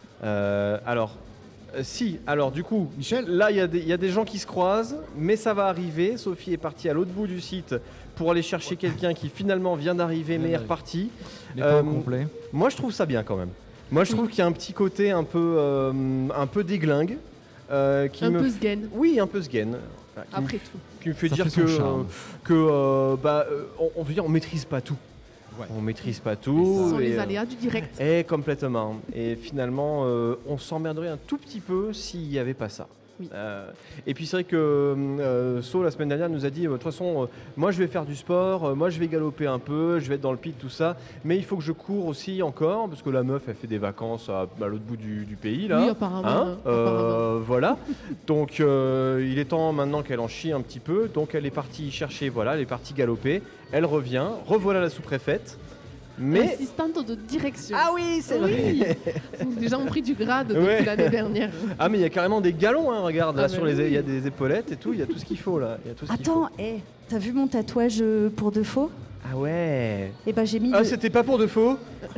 Euh, alors, euh, si, alors du coup, Michel là, il y, a des- il y a des gens qui se croisent, mais ça va arriver. Sophie est partie à l'autre bout du site pour aller chercher quelqu'un qui finalement vient d'arriver, mais est d'arriver. reparti. Les points euh, complets. Moi, je trouve ça bien quand même. Moi, je trouve qu'il y a un petit côté un peu, euh, un peu déglingue. euh, qui Un me peu f- sgaine, Oui, un peu sgaine. Voilà, qui me après tout. qui me fait Ça dire fait son que, charme. que euh, bah, euh, on, on veut dire on maîtrise pas tout. Ouais. On maîtrise pas Ce tout. sont et, les euh, aléas du direct. et complètement. Et finalement, euh, on s'emmerderait un tout petit peu s'il n'y avait pas ça. Oui. Euh, et puis c'est vrai que euh, So la semaine dernière nous a dit, euh, de toute façon, euh, moi je vais faire du sport, euh, moi je vais galoper un peu, je vais être dans le pit, tout ça, mais il faut que je cours aussi encore, parce que la meuf elle fait des vacances à, à l'autre bout du, du pays là. Oui, apparemment. Hein hein, Euh, apparemment. voilà. Donc euh, il est temps maintenant qu'elle en chie un petit peu. Donc elle est partie chercher, voilà, elle est partie galoper. Elle revient, revoilà la sous-préfète. Mais Assistante de direction. ah oui, c'est vrai. Oui. Les gens ont pris du grade depuis Ouais. l'année dernière. Ah mais il y a carrément des galons, hein, regarde, là Ah, sur bah les, oui. il y a des épaulettes et tout, il y a tout ce qu'il faut là. Il y a tout ce qu'il Attends, faut. hé, t'as vu mon tatouage euh, pour de faux? Ah ouais. Eh ben j'ai mis Ah le- c'était pas pour de faux.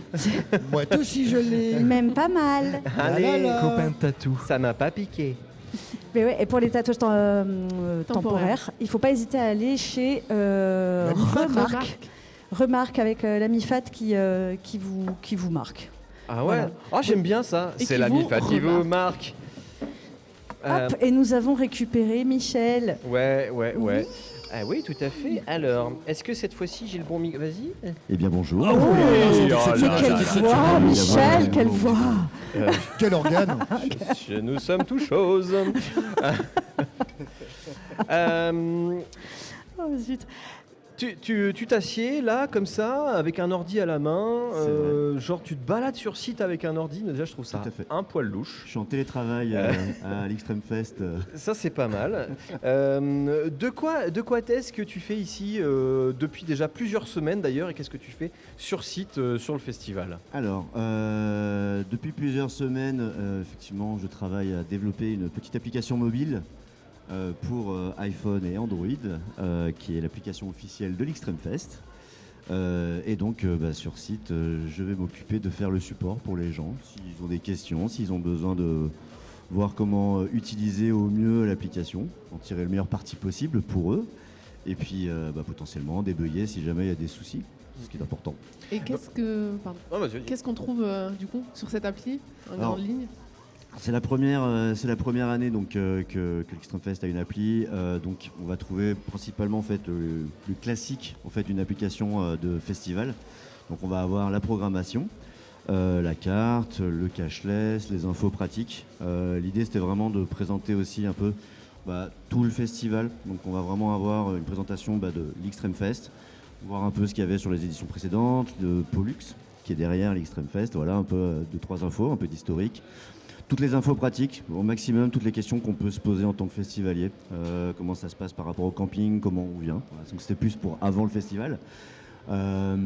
Moi aussi je l'ai. même pas mal. Allez, là là. Copain de tatou. ça m'a pas piqué. Mais ouais, et pour les tatouages tem- euh, Temporaires. temporaires, il faut pas hésiter à aller chez euh, La Mifat, Remarque. Remarque. Remarque avec euh, la Mifat qui, euh, qui, vous, qui vous marque. Ah ouais. Voilà. Ah j'aime bien ça. Et C'est qui la vous Mifat qui vous remarque. marque. Euh, Hop, et nous avons récupéré Michel. Ouais, ouais, ouais. Ah oui, tout à fait. Alors, est-ce que cette fois-ci j'ai le bon micro? Vas-y. Eh bien bonjour. Oh, oui. Mais Oh là quelle là là voix, là. Michel, quelle Oui, voix. Euh, Quel organe. je- je- nous sommes tout choses. Euh, Oh, zut. tu tu- tu t'assieds là, comme ça, avec un ordi à la main. C'est euh, genre, tu te balades sur site avec un ordi. Déjà, je trouve ça Tout à fait. un poil louche. Je suis en télétravail euh, à l'Extreme Fest. euh. Ça, c'est pas mal. Euh, de quoi, de quoi est-ce que tu fais ici euh, depuis déjà plusieurs semaines d'ailleurs, et qu'est-ce que tu fais sur site euh, sur le festival? Alors, euh, depuis plusieurs semaines, euh, effectivement, je travaille à développer une petite application mobile euh, pour euh, iPhone et Android, euh, qui est l'application officielle de l'Extreme Fest. Euh, et donc, euh, bah, sur site, euh, je vais m'occuper de faire le support pour les gens, s'ils ont des questions, s'ils ont besoin de voir comment euh, utiliser au mieux l'application, en tirer le meilleur parti possible pour eux, et puis euh, bah, potentiellement débugger si jamais il y a des soucis, ce qui est important. Et qu'est-ce que, pardon, Oh, vas-y, vas-y. qu'est-ce qu'on trouve euh, du coup sur cette appli en Alors, grande ligne? C'est la première, euh, c'est la première année donc euh, que, que l'Extreme Fest a une appli. Euh, donc on va trouver principalement en fait le, le classique en fait d'une application euh, de festival. Donc on va avoir la programmation, euh, la carte, le cashless, les infos pratiques. Euh, L'idée c'était vraiment de présenter aussi un peu bah, tout le festival. Donc on va vraiment avoir une présentation bah, de l'Extreme Fest, voir un peu ce qu'il y avait sur les éditions précédentes, de Pollux qui est derrière l'Extreme Fest. Voilà un peu euh, deux trois infos, un peu d'historique. Toutes les infos pratiques, au maximum, toutes les questions qu'on peut se poser en tant que festivalier. Euh, comment ça se passe par rapport au camping, comment on vient. Voilà, donc c'était plus pour avant le festival. Euh,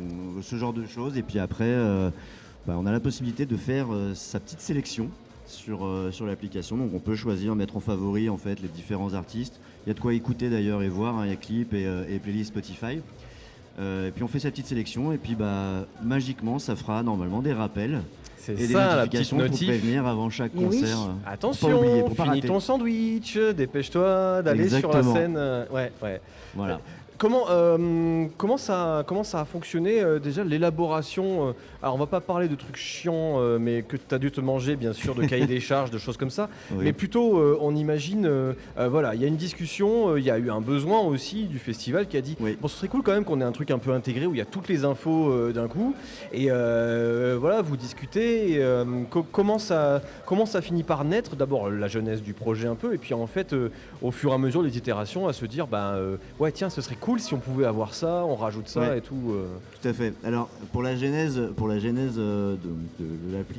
ce genre de choses. Et puis après, euh, bah, on a la possibilité de faire euh, sa petite sélection sur, euh, sur l'application. Donc on peut choisir, mettre en favori en fait les différents artistes. Il y a de quoi écouter d'ailleurs et voir. Hein, il y a clips et, euh, et playlist Spotify. Euh, et puis on fait sa petite sélection. Et puis bah, magiquement, ça fera normalement des rappels. C'est Et des ça, la petite notifications pour notif. prévenir avant chaque Et oui. concert. euh, pour pas Attention, oublier, pour pas finis rater. ton sandwich, dépêche-toi d'aller sur la Exactement. scène. euh, ouais, ouais. Voilà. Comment, euh, comment, ça, comment ça a fonctionné euh, déjà l'élaboration euh, Alors on va pas parler de trucs chiants, euh, mais que tu as dû te manger bien sûr, de cahiers des charges, de choses comme ça. Oui. Mais plutôt, euh, on imagine, euh, euh, voilà, il y a une discussion, euh, il y a eu un besoin aussi du festival qui a dit, Oui. bon, ce serait cool quand même qu'on ait un truc un peu intégré où il y a toutes les infos euh, d'un coup. Et euh, voilà, vous discutez. Et, euh, co- comment ça, comment ça finit par naître? D'abord la jeunesse du projet un peu, et puis en fait, euh, au fur et à mesure des itérations, à se dire, bah euh, ouais, tiens, ce serait cool si on pouvait avoir ça, on rajoute ça Ouais. et tout. euh. Tout à fait. Alors pour la genèse, pour la genèse euh, de, de- de l'appli,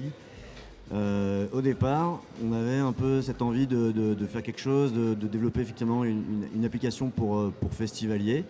euh, au départ, on avait un peu cette envie de, de- de faire quelque chose, de, de développer effectivement une, une- une application pour, euh, pour festivaliers.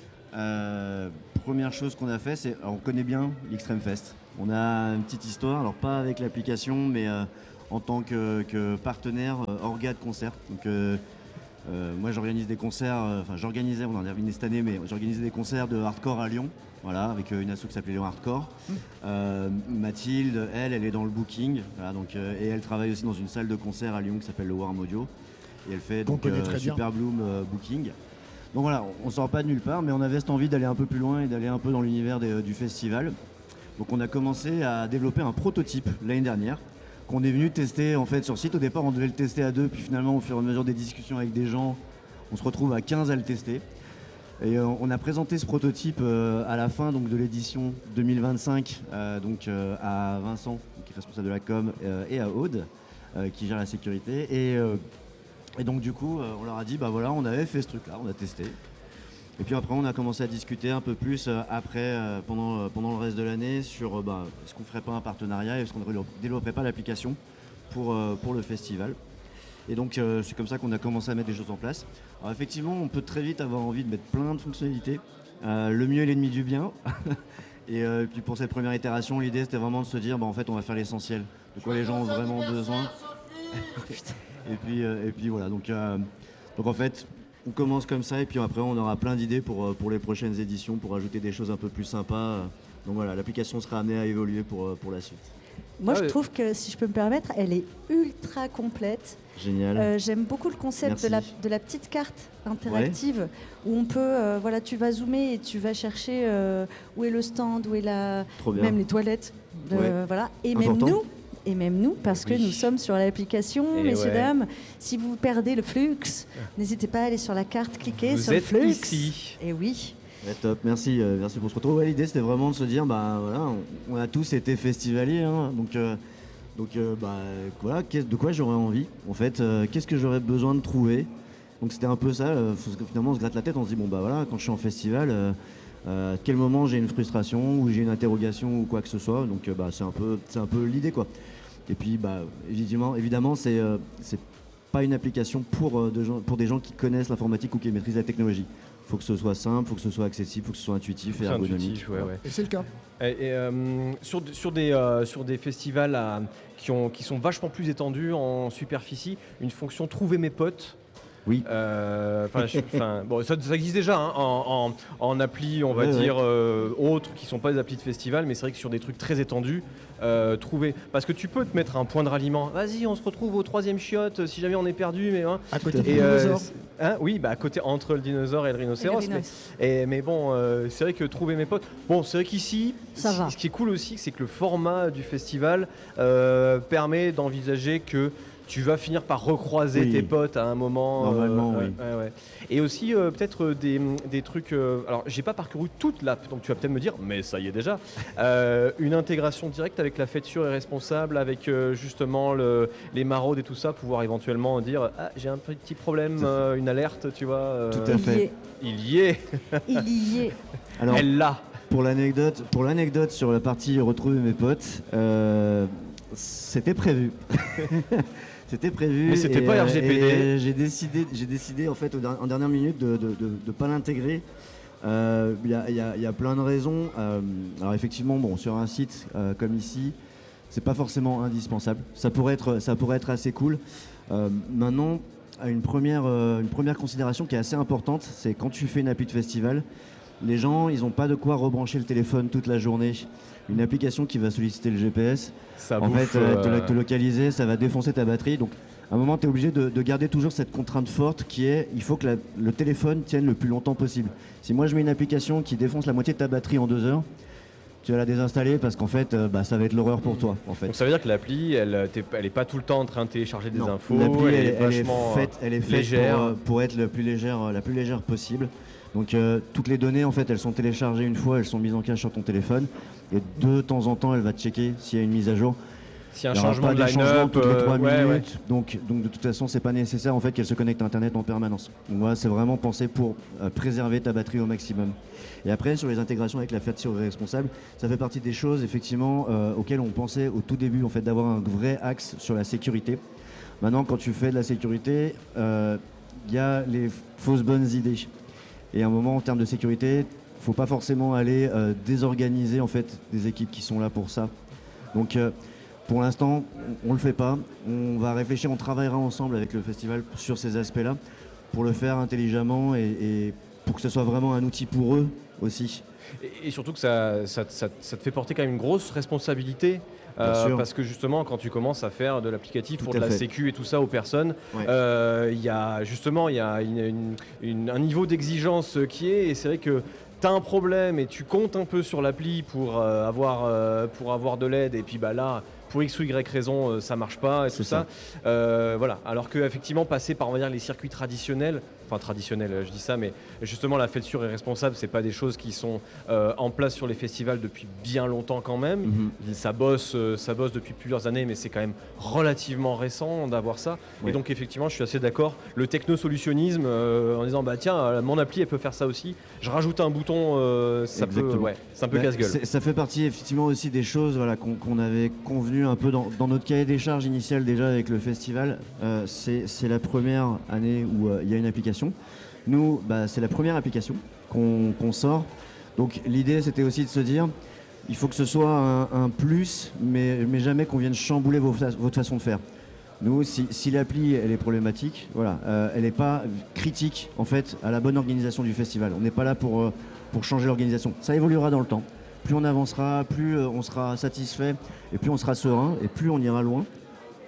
Euh, première chose qu'on a fait, c'est alors, on connaît bien l'Extreme Fest. On a une petite histoire, alors pas avec l'application, mais euh, en tant que, que partenaire euh, orga de concert. Donc euh, Euh, moi j'organise des concerts, euh, enfin j'organisais, on en a terminé cette année, mais j'organisais des concerts de hardcore à Lyon, voilà, avec euh, une asso qui s'appelait Lyon Hardcore. Euh, Mathilde, elle, elle est dans le booking, voilà, donc, euh, et elle travaille aussi dans une salle de concert à Lyon qui s'appelle le Warm Audio, et elle fait Qu'on donc connaît très bien. Super Bloom euh, Booking. Donc voilà, on, on sort pas de nulle part, mais on avait cette envie d'aller un peu plus loin et d'aller un peu dans l'univers des- du festival. Donc on a commencé à développer un prototype l'année dernière, qu'on est venu tester en fait sur site. Au départ on devait le tester à deux, puis finalement au fur et à mesure des discussions avec des gens, on se retrouve à quinze à le tester. Et euh, on a présenté ce prototype euh, à la fin donc, de l'édition deux mille vingt-cinq euh, donc, euh, à Vincent, qui est responsable de la com, euh, et à Aude, euh, qui gère la sécurité. Et, euh, et donc du coup euh, on leur a dit, bah voilà, on avait fait ce truc là, on a testé. Et puis après, on a commencé à discuter un peu plus euh, après, euh, pendant, euh, pendant le reste de l'année, sur euh, bah, est-ce qu'on ferait pas un partenariat, est-ce qu'on ne développerait pas l'application pour, euh, pour le festival. Et donc, euh, c'est comme ça qu'on a commencé à mettre des choses en place. Alors effectivement, on peut très vite avoir envie de mettre plein de fonctionnalités. Euh, le mieux est l'ennemi du bien. Et euh, puis pour cette première itération, l'idée c'était vraiment de se dire, bah, en fait, on va faire l'essentiel, de quoi les gens ont vraiment besoin. et, puis, euh, et puis voilà, donc, euh, donc en fait, on commence comme ça et puis après on aura plein d'idées pour, pour les prochaines éditions, pour ajouter des choses un peu plus sympas. Donc voilà, l'application sera amenée à évoluer pour, pour la suite. Moi, Ah je ouais. trouve que, si je peux me permettre, elle est ultra complète. Génial. Euh, J'aime beaucoup le concept de la, Merci. de la petite carte interactive où on peut, euh, voilà, tu vas zoomer et tu vas chercher euh, où est le stand, où est la, Trop bien. même les toilettes, de- Ouais. voilà. Et Important. même nous, et même nous, parce que Oui. nous sommes sur l'application, Et messieurs, ouais. dames. Si vous perdez le flux, n'hésitez pas à aller sur la carte, cliquer Vous sur le êtes flux. ici. Et oui. Ouais, top, merci, euh, merci pour ce retour. Ouais, l'idée c'était vraiment de se dire, bah voilà, on, on a tous été festivaliers, hein, donc, euh, donc euh, bah voilà, qu'est- de quoi j'aurais envie, en fait, euh, qu'est-ce que j'aurais besoin de trouver. Donc c'était un peu ça, euh, parce que finalement on se gratte la tête, on se dit bon bah voilà, quand je suis en festival, euh, euh, à quel moment j'ai une frustration ou j'ai une interrogation ou quoi que ce soit, donc euh, bah c'est un peu, c'est un peu l'idée quoi. Et puis bah évidemment, évidemment c'est, euh, c'est pas une application pour, euh, de gens, pour des gens qui connaissent l'informatique ou qui maîtrisent la technologie. Il faut que ce soit simple, il faut que ce soit accessible, il faut que ce soit intuitif et C'est ergonomique. intuitif, ouais, ouais. Et c'est le cas. Et, et, euh, sur, sur, des, euh, sur des festivals à- qui, ont, qui sont vachement plus étendus en superficie, une fonction trouver mes potes. Oui. Euh, 'fin, je- 'fin, bon, ça, ça existe déjà hein, en, en, en appli, on va Ouais, ouais. dire, euh, autres qui ne sont pas des applis de festival, mais c'est vrai que sur des trucs très étendus, euh, trouver. Parce que tu peux te mettre un point de ralliement. Vas-y, on se retrouve au troisième chiotte si jamais on est perdu. Mais, hein. À côté du Et, euh, dinosaure. c'est- hein, oui, bah, à côté, entre le dinosaure et le rhinocéros. Et le mais, et- mais bon, euh, c'est vrai que trouver mes potes. Bon, c'est vrai qu'ici, Ça ce- va. ce qui est cool aussi, c'est que le format du festival euh, permet d'envisager que tu vas finir par recroiser Oui. tes potes à un moment. Normalement, euh, oui. ouais, ouais. Et aussi, euh, peut-être euh, des, des trucs. euh, alors, j'ai pas parcouru toute l'app, donc tu vas peut-être me dire, mais ça y est déjà. Euh, une intégration directe avec la fête sûre et responsable, avec euh, justement le- les maraudes et tout ça, pouvoir éventuellement dire ah, j'ai un petit problème, Tout à fait. euh, une alerte, tu vois. euh, Tout à Il y fait. est. Il y est, Il y est. Alors, elle l'a. pour l'anecdote, pour l'anecdote sur la partie retrouver mes potes, euh, c'était prévu. C'était prévu. Mais c'était et, pas euh, R G P D. et j'ai décidé, j'ai décidé en fait au der- en dernière minute de ne pas l'intégrer. Euh, Il y, a- il y a- il y a plein de raisons. Euh, alors effectivement, bon, sur un site euh, comme ici, c'est pas forcément indispensable. Ça pourrait être, ça pourrait être assez cool. Euh, maintenant, une première, euh, une première considération qui est assez importante, c'est quand tu fais une appli de festival, les gens, ils n'ont pas de quoi rebrancher le téléphone toute la journée. Une application qui va solliciter le G P S, Ça en bouffe, fait, euh, te, euh, te localiser, ça va défoncer ta batterie. Donc, à un moment, tu es obligé de, de garder toujours cette contrainte forte qui est il faut que la- le téléphone tienne le plus longtemps possible. Si moi, je mets une application qui défonce la moitié de ta batterie en deux heures, tu vas la désinstaller parce qu'en fait, euh, bah, ça va être l'horreur pour toi. En fait. Donc ça veut dire que l'appli, elle, t'es- elle est pas tout le temps en train de télécharger des Non, infos. l'appli, elle, elle, est elle est vachement euh, faite, elle est faite légère. pour, euh, pour être le plus légère, euh, la plus légère possible. Donc euh, toutes les données, en fait, elles sont téléchargées une fois, elles sont mises en cache sur ton téléphone. Et de temps en temps, elle va checker s'il y a une mise à jour. S'il y a un Il y aura changement pas de des changements line-up, toutes les euh, trois ouais, minutes. ouais. Donc, donc de toute façon, c'est pas nécessaire en fait qu'elle se connecte à Internet en permanence. Donc voilà, c'est vraiment pensé pour euh, préserver ta batterie au maximum. Et après, sur les intégrations avec la fête sûre et responsable, ça fait partie des choses effectivement euh, auxquelles on pensait au tout début en fait d'avoir un vrai axe sur la sécurité. Maintenant, quand tu fais de la sécurité, il y a les fausses bonnes idées. Et à un moment, en termes de sécurité, faut pas forcément aller euh, désorganiser en fait des équipes qui sont là pour ça. Donc euh, pour l'instant, on, on le fait pas. On va réfléchir, on travaillera ensemble avec le festival sur ces aspects-là pour le faire intelligemment et, et pour que ce soit vraiment un outil pour eux aussi. Et, et surtout que ça, ça, ça- ça te fait porter quand même une grosse responsabilité. Bien euh, sûr. parce que justement, quand tu commences à faire de l'applicatif Tout pour à de la fait. sécu et tout ça aux personnes, Ouais. euh, il y a justement il y a une- une- une- un niveau d'exigence qui est, et c'est vrai que tu as un problème et tu comptes un peu sur l'appli pour, euh, avoir, euh, pour avoir de l'aide, et puis bah, là, pour X ou Y raison, euh, ça marche pas et tout C'est ça. ça. Euh, voilà. Alors que effectivement, passer par on va dire, les circuits traditionnels, enfin traditionnels, je dis ça, mais justement la fête sûre et responsable, c'est pas des choses qui sont euh, en place sur les festivals depuis bien longtemps quand même. Mhm. Ça bosse, euh, ça bosse depuis plusieurs années, mais c'est quand même relativement récent d'avoir ça. Ouais. Et donc effectivement, je suis assez d'accord. Le technosolutionnisme, euh, en disant bah tiens, euh, mon appli elle peut faire ça aussi. Je rajoute un bouton, euh, ça peut, Exactement. ouais, c'est un peu Bah, casse-gueule. c'est- Ça fait partie effectivement aussi des choses voilà, qu'on qu'on avait convenu un peu dans, dans notre cahier des charges initial déjà avec le festival. Euh, c'est c'est la première année où euh, il y a une application. Nous, bah, c'est la première application qu'on qu'on sort. Donc l'idée c'était aussi de se dire, il faut que ce soit un, un plus, mais, mais jamais qu'on vienne chambouler vos fa- votre façon de faire. Nous, si, si l'appli elle est problématique, voilà, euh, elle n'est pas critique en fait à la bonne organisation du festival. On n'est pas là pour, euh, pour changer l'organisation. Ça évoluera dans le temps. Plus on avancera, plus euh, on sera satisfait et plus on sera serein et plus on ira loin.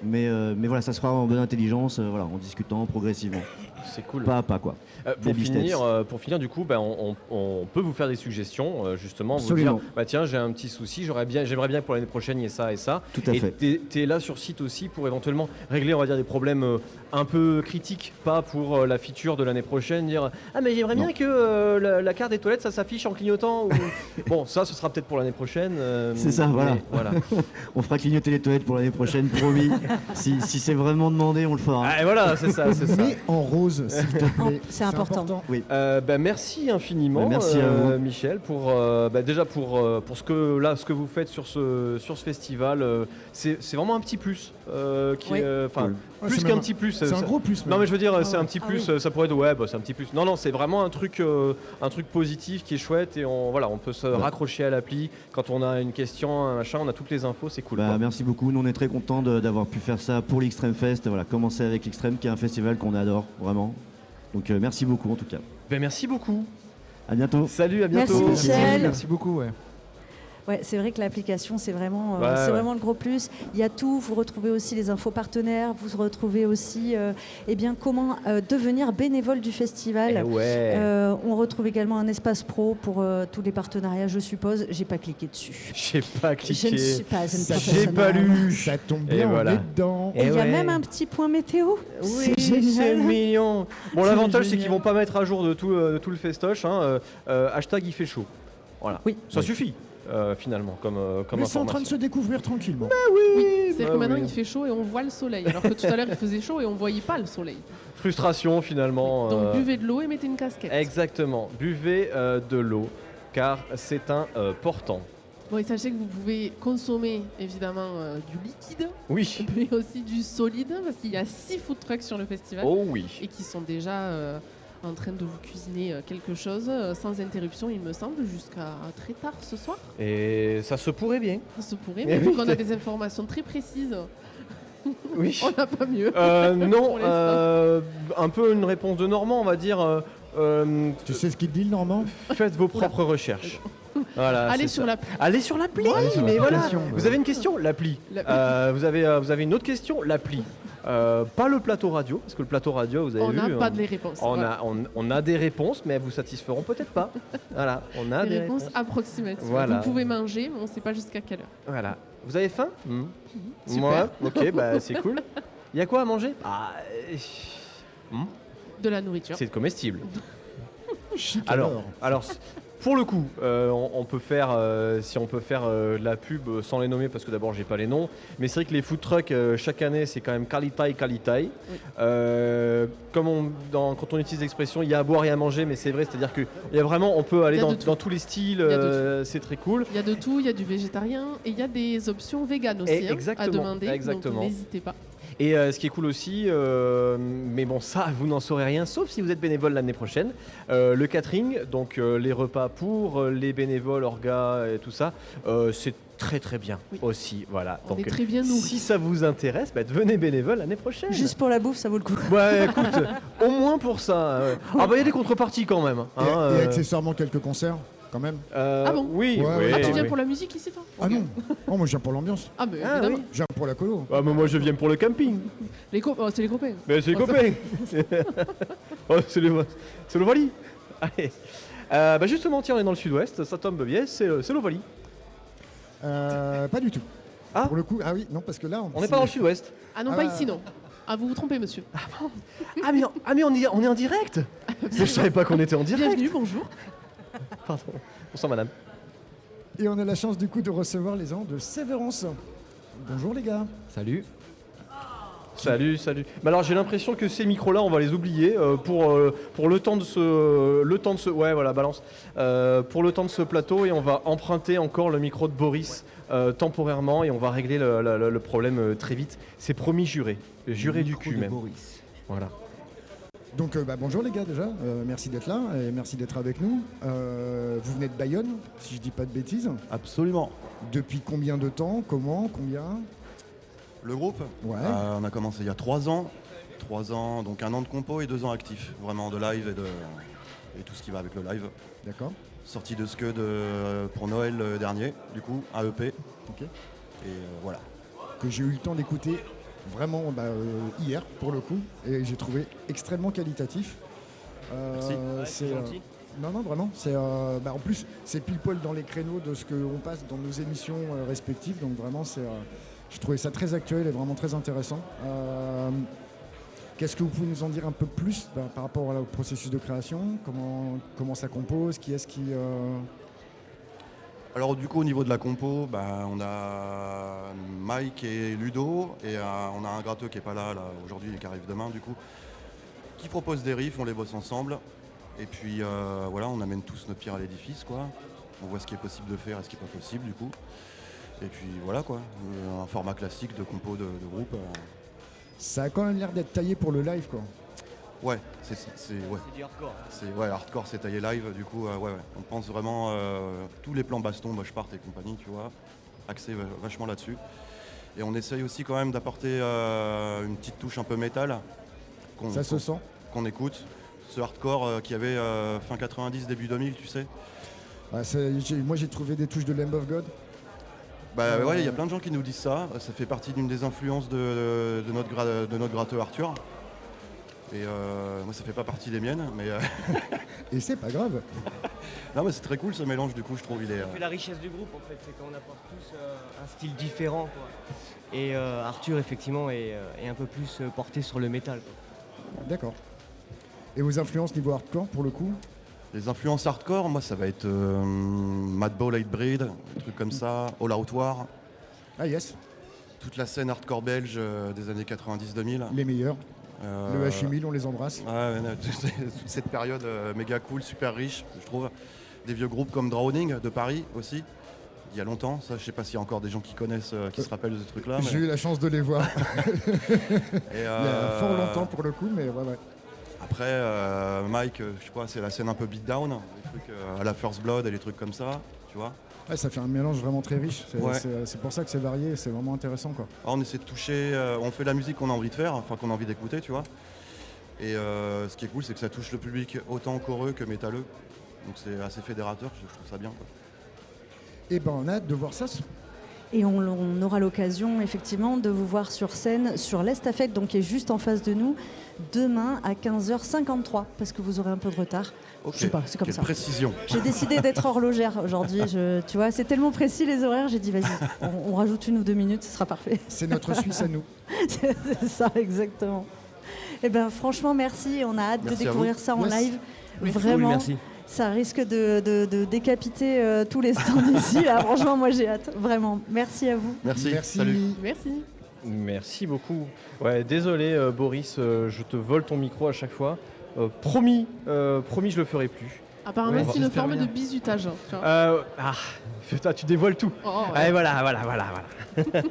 Mais, euh, mais voilà, ça se fera en bonne intelligence, euh, voilà, en discutant progressivement. C'est cool. Pas à pas, quoi. Euh, pour, Baby finir, steps. euh, pour finir, du coup, bah, on, on- on peut vous faire des suggestions, euh, justement, Absolument. vous dire, bah, tiens, j'ai un petit souci, j'aurais bien, j'aimerais bien que pour l'année prochaine, il y ait ça et ça. Tout à et fait. tu es là sur site aussi pour éventuellement régler, on va dire, des problèmes euh, un peu critiques, pas pour euh, la feature de l'année prochaine, dire ah mais j'aimerais Non. bien que euh, la, la carte des toilettes, ça s'affiche en clignotant. Ou... bon, ça, ce sera peut-être pour l'année prochaine. euh, C'est ça, mais voilà. voilà. On fera clignoter les toilettes pour l'année prochaine, promis. si si c'est vraiment demandé, on le fera. Ah, et voilà, c'est ça, c'est ça. Mais en rose, s'il te plaît. C'est important. Oui. Euh, bah, merci infiniment, Bah, merci à euh, vous. Michel, pour euh, bah, déjà pour, euh, pour ce que là, ce que vous faites sur ce sur ce festival. euh, c'est c'est vraiment un petit plus, euh, qui Oui. est, euh, enfin Cool. Ouais, plus c'est qu'un même un- petit plus. C'est ça- un gros plus. Non même. mais je veux dire, Ah c'est ouais. un petit Ah plus. oui. euh, Ça pourrait être ouais, bah, c'est un petit plus. Non non, c'est vraiment un truc, euh, un truc positif qui est chouette et on voilà, on peut se Ouais. raccrocher à l'appli quand on a une question, un machin, on a toutes les infos, c'est cool. Bah, quoi. merci beaucoup. Nous, on est très contents de- d'avoir pu faire ça pour l'Extreme Fest. Voilà, commencer avec l'Extreme, qui est un festival qu'on adore, vraiment. Donc, euh, merci beaucoup en tout cas. Ben, merci beaucoup. À bientôt. Salut, à Merci, bientôt. Michel. Merci beaucoup. Ouais. Ouais, c'est vrai que l'application, c'est vraiment, euh, Ouais, c'est ouais. vraiment le gros plus. Il y a tout. Vous retrouvez aussi les infos partenaires. Vous retrouvez aussi euh, eh bien, comment euh, devenir bénévole du festival. Eh ouais. Euh, on retrouve également un espace pro pour euh, tous les partenariats, je suppose. J'ai pas cliqué dessus. J'ai pas Je ne suis cliqué. pas une Ça, J'ai professionnelle. pas lu. Ça tombe Et bien, voilà. on est dedans. Et il y a Eh ouais. même un petit point météo. Oui, c'est c'est génial. mignon. Bon, C'est l'avantage, c'est génial. qu'ils vont pas mettre à jour de tout, euh, de tout le festoche. Hein. Euh, euh, hashtag il fait chaud. Voilà. Oui. Ça suffit, euh, finalement, comme, euh, comme Mais c'est en train de information. se découvrir tranquillement. Oui, c'est-à-dire bah que maintenant oui. il fait chaud et on voit le soleil, alors que tout à l'heure il faisait chaud et on voyait pas le soleil. Frustration, finalement. Donc euh, buvez de l'eau et mettez une casquette. Exactement. Buvez euh, de l'eau, car c'est un euh, portant. Bon, et sachez que vous pouvez consommer évidemment euh, du liquide, Oui. mais aussi du solide, parce qu'il y a six food trucks sur le festival Oh oui. et qui sont déjà euh, en train de vous cuisiner euh, quelque chose euh, sans interruption, il me semble, jusqu'à très tard ce soir. Et ça se pourrait bien. Ça se pourrait, Eh mais vu oui, qu'on a c'est- des informations très précises, Oui. on n'a pas mieux. Euh, non, Pour l'instant. euh, un peu une réponse de Normand, on va dire. euh, euh, Tu sais ce qu'il dit, le Normand? faites vos propres recherches. Voilà, Allez c'est sur ça. la Allez sur l'appli, Allez sur mais voilà. l'application, Vous ouais. avez une question, l'appli. L'appli. Euh, vous, avez, euh, vous avez une autre question, l'appli. Euh, pas le plateau radio, parce que le plateau radio, vous avez On vu. n'a hein, pas de les réponses. on, Voilà. a, on, on a des réponses, mais elles vous satisferont peut-être pas. Voilà, on a Des des réponses réponses. approximatives. Voilà. Vous pouvez manger, mais on ne sait pas jusqu'à quelle heure. Voilà. Vous avez faim Hmm. Super. Moi, ok, bah c'est cool. Il y a quoi à manger Ah, euh, hmm, De la nourriture. c'est comestible. Chic Alors, alors. alors c- pour le coup, euh, on, on peut faire, euh, si on peut faire euh, de la pub euh, sans les nommer, parce que d'abord j'ai pas les noms, mais c'est vrai que les food trucks euh, chaque année c'est quand même qualité, qualité. Oui. Euh, comme on, dans- quand on utilise l'expression, il y a à boire et à manger, mais c'est vrai, c'est-à-dire que il y a vraiment, on peut aller Il y a dans, de tout. dans tous les styles, Il y a de euh, c'est très cool. Il y a de tout, il y a du végétarien et il y a des options véganes aussi Et hein, exactement, à demander. exactement. Donc n'hésitez pas. Et euh, ce qui est cool aussi, euh, mais bon ça vous n'en saurez rien sauf si vous êtes bénévole l'année prochaine, euh, le catering, donc euh, les repas pour euh, les bénévoles, orgas et tout ça, euh, c'est très très bien Oui. aussi. Voilà. On Donc est très bien nourris. si ça vous intéresse, bah, devenez bénévole l'année prochaine. Juste pour la bouffe, ça vaut le coup. Ouais, écoute, au moins pour ça. ouais. Ah bah il y a des contreparties quand même. Et, hein, et euh, accessoirement quelques concerts, quand même. euh, Ah bon Oui, Ouais, oui, ouais. Ah, tu oui. viens pour la musique ici, toi Ah non, oh, moi je viens pour l'ambiance. Ah, mais Ah, évidemment. oui. Je viens pour la colo. Ah, mais moi je viens pour le camping. Les co- oh, c'est les copains. Mais c'est les Oh, copains. Oh, c'est le, c'est l'Ovalie. Allez. Euh, bah justement, tiens, on est dans le sud-ouest, ça tombe bien, c'est, c'est l'Ovalie. Euh, pas du tout. Ah. Pour le coup, ah oui, non, parce que là, On n'est pas dans le sud-ouest. Ah non, Ah. pas ici, non. Ah, vous vous trompez, monsieur. Ah mais, ah, mais on, est, on est en direct. Mais je savais pas qu'on était en direct. Bienvenue, bonjour. Pardon. Bonsoir madame. Et on a la chance du coup de recevoir les gens de Sévérance. Bonjour les gars. Salut. Salut, salut. Mais alors j'ai l'impression que ces micros-là, on va les oublier euh, pour, euh, pour le temps de ce, le temps de ce, ouais voilà balance, Euh, pour le temps de ce plateau et on va emprunter encore le micro de Boris euh, temporairement et on va régler le, le- le problème euh, très vite. C'est promis, juré, juré du cul même. Voilà. Donc euh, bah, bonjour les gars déjà, Euh, merci d'être là et merci d'être avec nous. Euh, vous venez de Bayonne, si je dis pas de bêtises. Absolument. Depuis combien de temps? Comment? Combien? Le groupe, Ouais. euh, on a commencé il y a trois ans. Trois ans, donc un an de compo et deux ans actifs. Vraiment de live et, de, et tout ce qui va avec le live. D'accord. Sortie de Scud de, pour Noël euh, dernier, du coup, un E P. Ok. Et euh, voilà. Que j'ai eu le temps d'écouter vraiment bah, euh, hier pour le coup, et j'ai trouvé extrêmement qualitatif. Euh, Merci. c'est, Ouais, c'est gentil. euh, non, non, vraiment. C'est, euh, bah, en plus, c'est pile poil dans les créneaux de ce qu'on passe dans nos émissions euh, respectives. Donc vraiment, c'est, euh, j'ai trouvé ça très actuel et vraiment très intéressant. Euh, Qu'est-ce que vous pouvez nous en dire un peu plus bah, par rapport voilà, au processus de création, comment, comment ça compose, qui est-ce qui... Euh... Alors du coup au niveau de la compo, bah, on a Mike et Ludo et euh, on a un gratteux qui est pas là, là aujourd'hui et qui arrive demain du coup, qui propose des riffs, on les bosse ensemble et puis euh, voilà, on amène tous notre pierre à l'édifice quoi. On voit ce qui est possible de faire et ce qui n'est pas possible du coup. Et puis voilà quoi, euh, un format classique de compo de, de groupe. Euh. Ça a quand même l'air d'être taillé pour le live quoi. Ouais, c'est, c'est, ouais. C'est du hardcore. C'est, ouais, hardcore, c'est taillé live, du coup, euh, ouais, ouais. On pense vraiment euh, tous les plans baston, moche part et compagnie, tu vois, axé v- vachement là-dessus. Et on essaye aussi quand même d'apporter euh, une petite touche un peu métal. Qu'on, Ça se qu'on, sent. Qu'on écoute. Ce hardcore euh, qui avait euh, fin quatre-vingt-dix, début deux mille, tu sais. Ouais, c'est, j'ai, moi j'ai trouvé des touches de Lamb of God. Bah Euh, ouais, il y a plein de gens qui nous disent ça. Ça fait partie d'une des influences de, de, notre, gra- de notre gratteux Arthur. Et euh, moi ça fait pas partie des miennes, mais euh, Et c'est pas grave. non mais c'est très cool ce mélange du coup je trouve il est. Ça fait la richesse du groupe en fait, c'est qu'on apporte tous euh, un style différent quoi. Et euh, Arthur effectivement est, euh, est un peu plus euh, porté sur le métal. Quoi. D'accord. Et vos influences niveau hardcore pour le coup? Les influences hardcore, moi ça va être euh, Madball Hatebreed, des trucs comme ça, All Out War, Ah yes, toute la scène hardcore belge euh, des années quatre-vingt-dix deux mille. les meilleurs. Euh, Le H mille, on les embrasse. Ouais, ouais, ouais, toute, toute cette période euh, méga cool, super riche, je trouve. Des vieux groupes comme Drowning de Paris aussi, il y a longtemps. Ça, je sais pas s'il y a encore des gens qui connaissent, euh, qui se rappellent de ce truc-là. J'ai mais- eu la chance de les voir Et, il y a euh, fort longtemps pour le coup, mais ouais, ouais. Après, euh, Mike, euh, je sais pas, c'est la scène un peu beatdown, des trucs euh, à la First Blood et des trucs comme ça, tu vois. Ouais, ça fait un mélange vraiment très riche. C'est, Ouais. c'est- c'est pour ça que c'est varié, et c'est vraiment intéressant quoi. Alors, on essaie de toucher, euh, on fait la musique qu'on a envie de faire, enfin qu'on a envie d'écouter, tu vois. Et euh, ce qui est cool, c'est que ça touche le public autant choreux que métalleux. Donc c'est assez fédérateur, je je trouve ça bien, quoi. Et ben on a hâte de voir ça. Et on, on aura l'occasion effectivement de vous voir sur scène sur l'Estafette, donc qui est juste en face de nous, demain à quinze heures cinquante-trois, parce que vous aurez un peu de retard. Ok, Je sais pas, c'est comme quelle ça. précision. J'ai décidé d'être horlogère aujourd'hui. Je- tu vois, c'est tellement précis les horaires. J'ai dit vas-y, on, on rajoute une ou deux minutes, ce sera parfait. C'est notre Suisse à nous. c'est c'est ça exactement. Et ben franchement merci. On a hâte Merci de à découvrir vous. ça en Yes. live. Merci. Vraiment. Cool, merci. Ça risque de, de- de décapiter euh, tous les stands ici. Là. Franchement, moi j'ai hâte. Vraiment. Merci à vous. Merci, Merci. salut. Merci. Merci beaucoup. Ouais, désolé euh, Boris, euh, je te vole ton micro à chaque fois. Euh, promis, euh, promis, je le ferai plus. Apparemment, Ouais, c'est une j'espère forme bien. de bizutage. Tu vois. Euh, ah, putain, tu dévoiles tout. Oh, ouais. Allez, voilà, voilà, voilà, voilà.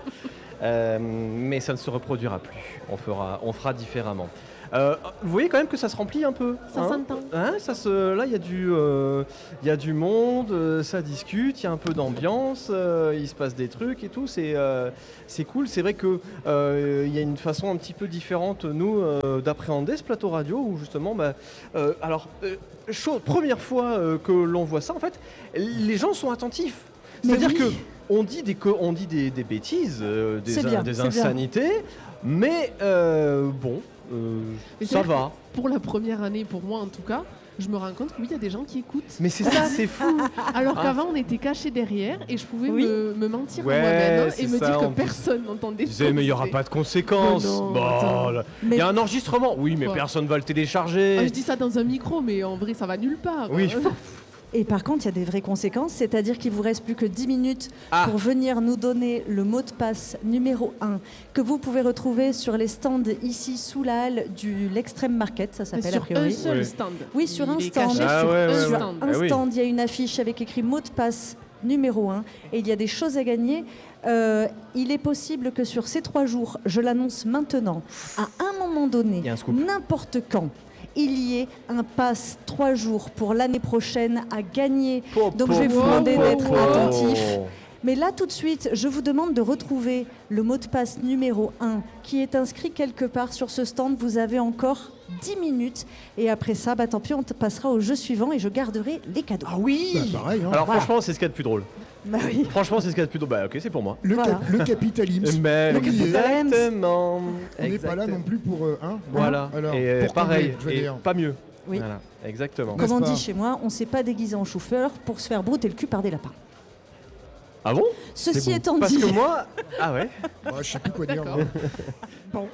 Euh, mais ça ne se reproduira plus. On fera, on fera différemment. Euh, vous voyez quand même que ça se remplit un peu. Ça hein s'entend. Hein, ça se, là, il y a du, euh, il y a du monde, euh, ça discute, il y a un peu d'ambiance, euh, il se passe des trucs et tout. C'est, euh, c'est cool. C'est vrai que euh, il y a une façon un petit peu différente nous euh, d'appréhender ce plateau radio où justement, bah, euh, alors, euh, chose- première fois euh, que l'on voit ça, en fait, les gens sont attentifs. Mais C'est-à-dire oui. que on dit des, co- on dit des, des bêtises, euh, des, C'est in- bien, des c'est bien. insanités, mais euh, bon, euh, Mais ça c'est vrai va. Pour la première année, pour moi en tout cas, je me rends compte que oui, il y a des gens qui écoutent. Mais c'est ça, c'est fou. Alors Ah. qu'avant, on était cachés derrière et je pouvais Oui. me, me mentir Ouais, à moi-même hein, c'est et me ça, dire que on dit- personne n'entendait Je disais, mais il n'y aura pas de conséquences. Mais non, Bon, attends. là, Mais- il y a un enregistrement. Oui, mais Quoi personne va le télécharger. Ah, je dis ça dans un micro, mais en vrai, ça va nulle part. Oui. Et par contre, il y a des vraies conséquences, c'est-à-dire qu'il vous reste plus que dix minutes Ah. pour venir nous donner le mot de passe numéro un que vous pouvez retrouver sur les stands ici sous la halle du l'Extreme Market, ça Mais s'appelle a sur un priori. seul Ouais. stand. Oui, sur un Il est stand. caché Ah sur ouais, un ouais, Sur ouais. stand. un Ah oui. stand, il y a une affiche avec écrit mot de passe numéro un et il y a des choses à gagner. Euh, il est possible que sur ces trois jours, je l'annonce maintenant, à un moment donné, Il y a un scoop. n'importe quand, il y ait un pass trois jours pour l'année prochaine à gagner. Donc je vais vous demander d'être attentifs. Mais là, tout de suite, je vous demande de retrouver le mot de passe numéro un qui est inscrit quelque part sur ce stand. Vous avez encore dix minutes. Et après ça, bah, tant pis, on te passera au jeu suivant et je garderai les cadeaux. Ah oui. Bah, pareil, hein. Alors Voilà. franchement, c'est ce qu'il y a de plus drôle. Bah oui. Franchement, c'est ce qu'il y a de plutôt. Bah ok, c'est pour moi. Le, Voilà. cap- le capitalisme. Mais Le capitalisme. exactement. On n'est pas là non plus pour euh, un. Voilà. Alors, et euh, pour pareil, combler, je veux et dire. pas mieux. Oui. Voilà, exactement. N'est-ce Comme on pas dit chez moi, on ne s'est pas déguisé en chauffeur pour se faire brouter le cul par des lapins. Ah bon? Ceci étant Parce dit, que moi, ah ouais. Bah, je sais plus quoi dire. D'accord. moi.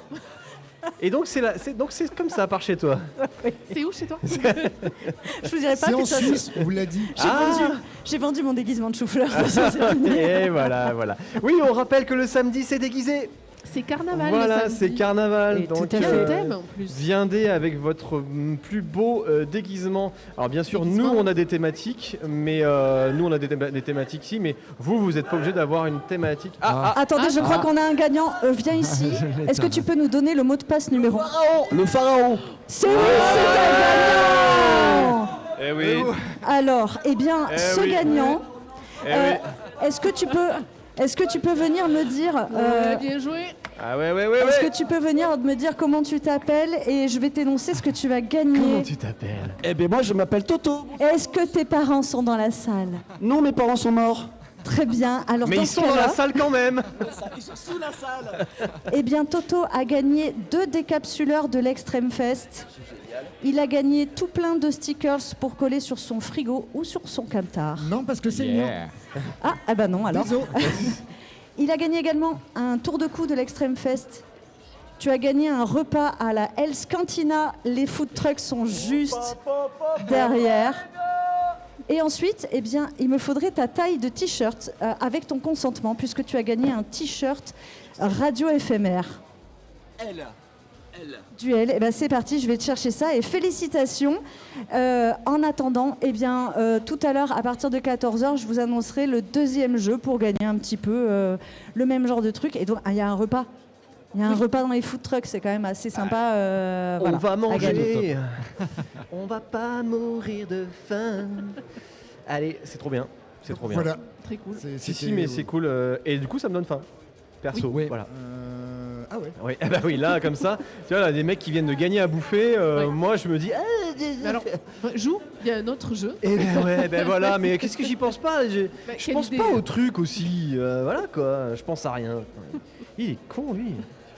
Et donc c'est là, c'est donc c'est comme ça par chez toi. C'est où chez toi? je vous dirais pas C'est que en ça. Suisse, on vous l'a dit. J'ai Ah. vendu, j'ai vendu mon déguisement de chou-fleur. Ça, c'est fini. Et voilà, voilà. Oui, on rappelle que le samedi c'est déguisé. C'est carnaval. Voilà, le c'est samedi. carnaval. Et Donc tout à Il y a fait. un thème en plus. viendez avec votre mm, plus beau euh, déguisement. Alors bien sûr, Déguisement. nous on a des thématiques, mais euh, nous on a des, théma- des thématiques ici, mais vous vous n'êtes pas obligé d'avoir une thématique. Ah, ah, Attendez, je crois Ah. qu'on a un gagnant. Euh, viens ici. Je l'ai Est-ce que pas. tu peux nous donner le mot de passe numéro un? le pharaon. C'est oui, c'est un gagnant. Eh oui. Alors, eh bien, Eh ce oui. gagnant, Eh euh, oui. est-ce que tu peux, est-ce que tu peux venir me dire, euh, Ouais, bien joué. Ah ouais ouais ouais. est-ce ouais. que tu peux venir me dire comment tu t'appelles et je vais t'énoncer ce que tu vas gagner. Comment tu t'appelles? Eh bien moi je m'appelle Toto. Est-ce que tes parents sont dans la salle? Non, mes parents sont morts. Très bien. Alors Mais dans ils ce sont dans la cas-là, salle quand même. Ils sont sous la salle. eh bien Toto a gagné deux décapsuleurs de l'Extrême Fest. Il a gagné tout plein de stickers pour coller sur son frigo ou sur son camtar. Non, parce que c'est le mien. Ah, ah bah non alors. Désolé. Il a gagné également un tour de cou de l'Extrême Fest. Tu as gagné un repas à la Hell's Cantina. Les food trucks sont juste derrière. Et ensuite, eh bien, il me faudrait ta taille de t-shirt euh, avec ton consentement, puisque tu as gagné un t-shirt radio éphémère. Elle. Elle. Duel, eh ben c'est parti, je vais te chercher ça et félicitations. Euh, en attendant, eh bien, euh, tout à l'heure, à partir de quatorze heures, je vous annoncerai le deuxième jeu pour gagner un petit peu euh, le même genre de truc. Et donc, ah, il y a un repas. Il y a un repas dans les food trucks, c'est quand même assez sympa. euh, On voilà, va à gagner. manger. On va pas mourir de faim. Allez, c'est trop bien. C'est trop bien. Voilà. Très cool. C'est- Si, c'était- si, mais c'est cool. euh, Et du coup, ça me donne faim. Perso. Oui. Voilà. Euh, Ah ouais. Oui, ah bah oui, là, comme ça, tu vois, là, des mecs qui viennent de gagner à bouffer, euh, Ouais. moi, je me dis, ah, Mais alors, joue, il y a un autre jeu. eh ben ouais, ben voilà, mais qu'est-ce que j'y pense pas? j'ai- Bah, Je quelle pense idée. pas au truc aussi, euh, voilà quoi, je pense à rien. Il est con, lui.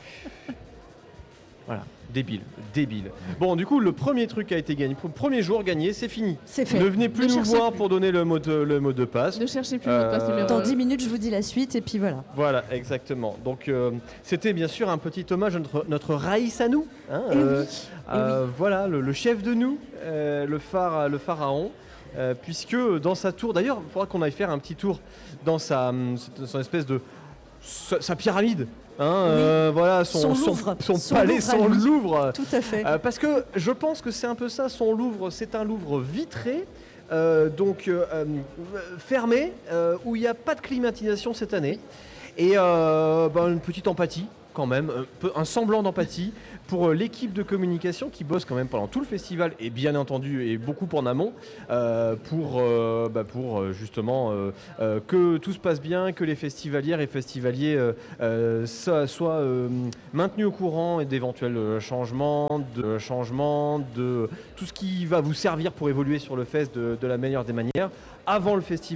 Voilà, débile, débile. Bon, du coup, le premier truc a été gagné, le premier jour gagné, c'est fini. C'est fait. Ne venez plus Ne nous cherchez voir plus. pour donner le mot de, le mot de passe. Ne cherchez plus le mot de passe Euh, numéro Dans un. dix minutes, je vous dis la suite et puis voilà. Voilà, exactement. Donc, euh, c'était bien sûr un petit hommage à notre, notre Raïs à nous. hein, Eh euh, oui, euh, Voilà, le, le chef de nous, euh, le, phare, le pharaon. euh, puisque dans sa tour, d'ailleurs, il faudra qu'on aille faire un petit tour dans sa, hum, son espèce de. sa, sa pyramide. Hein, euh, voilà, son, Son Louvre. son, Son palais, Louvre à son lui. Louvre. Tout à fait. Euh, parce que je pense que c'est un peu ça, son Louvre, c'est un Louvre vitré, euh, donc euh, euh, fermé, euh, où il n'y a pas de climatisation cette année. Et euh, ben, une petite empathie quand même, un, peu- un semblant d'empathie pour euh, l'équipe de communication qui bosse quand même pendant tout le festival et bien entendu et beaucoup en amont euh, pour, euh, bah, pour euh, justement euh, euh, que tout se passe bien, que les festivalières et festivaliers euh, euh, so- soient euh, maintenus au courant et d'éventuels euh, changements, de changements, de tout ce qui va vous servir pour évoluer sur le fest de, de la meilleure des manières avant le festival.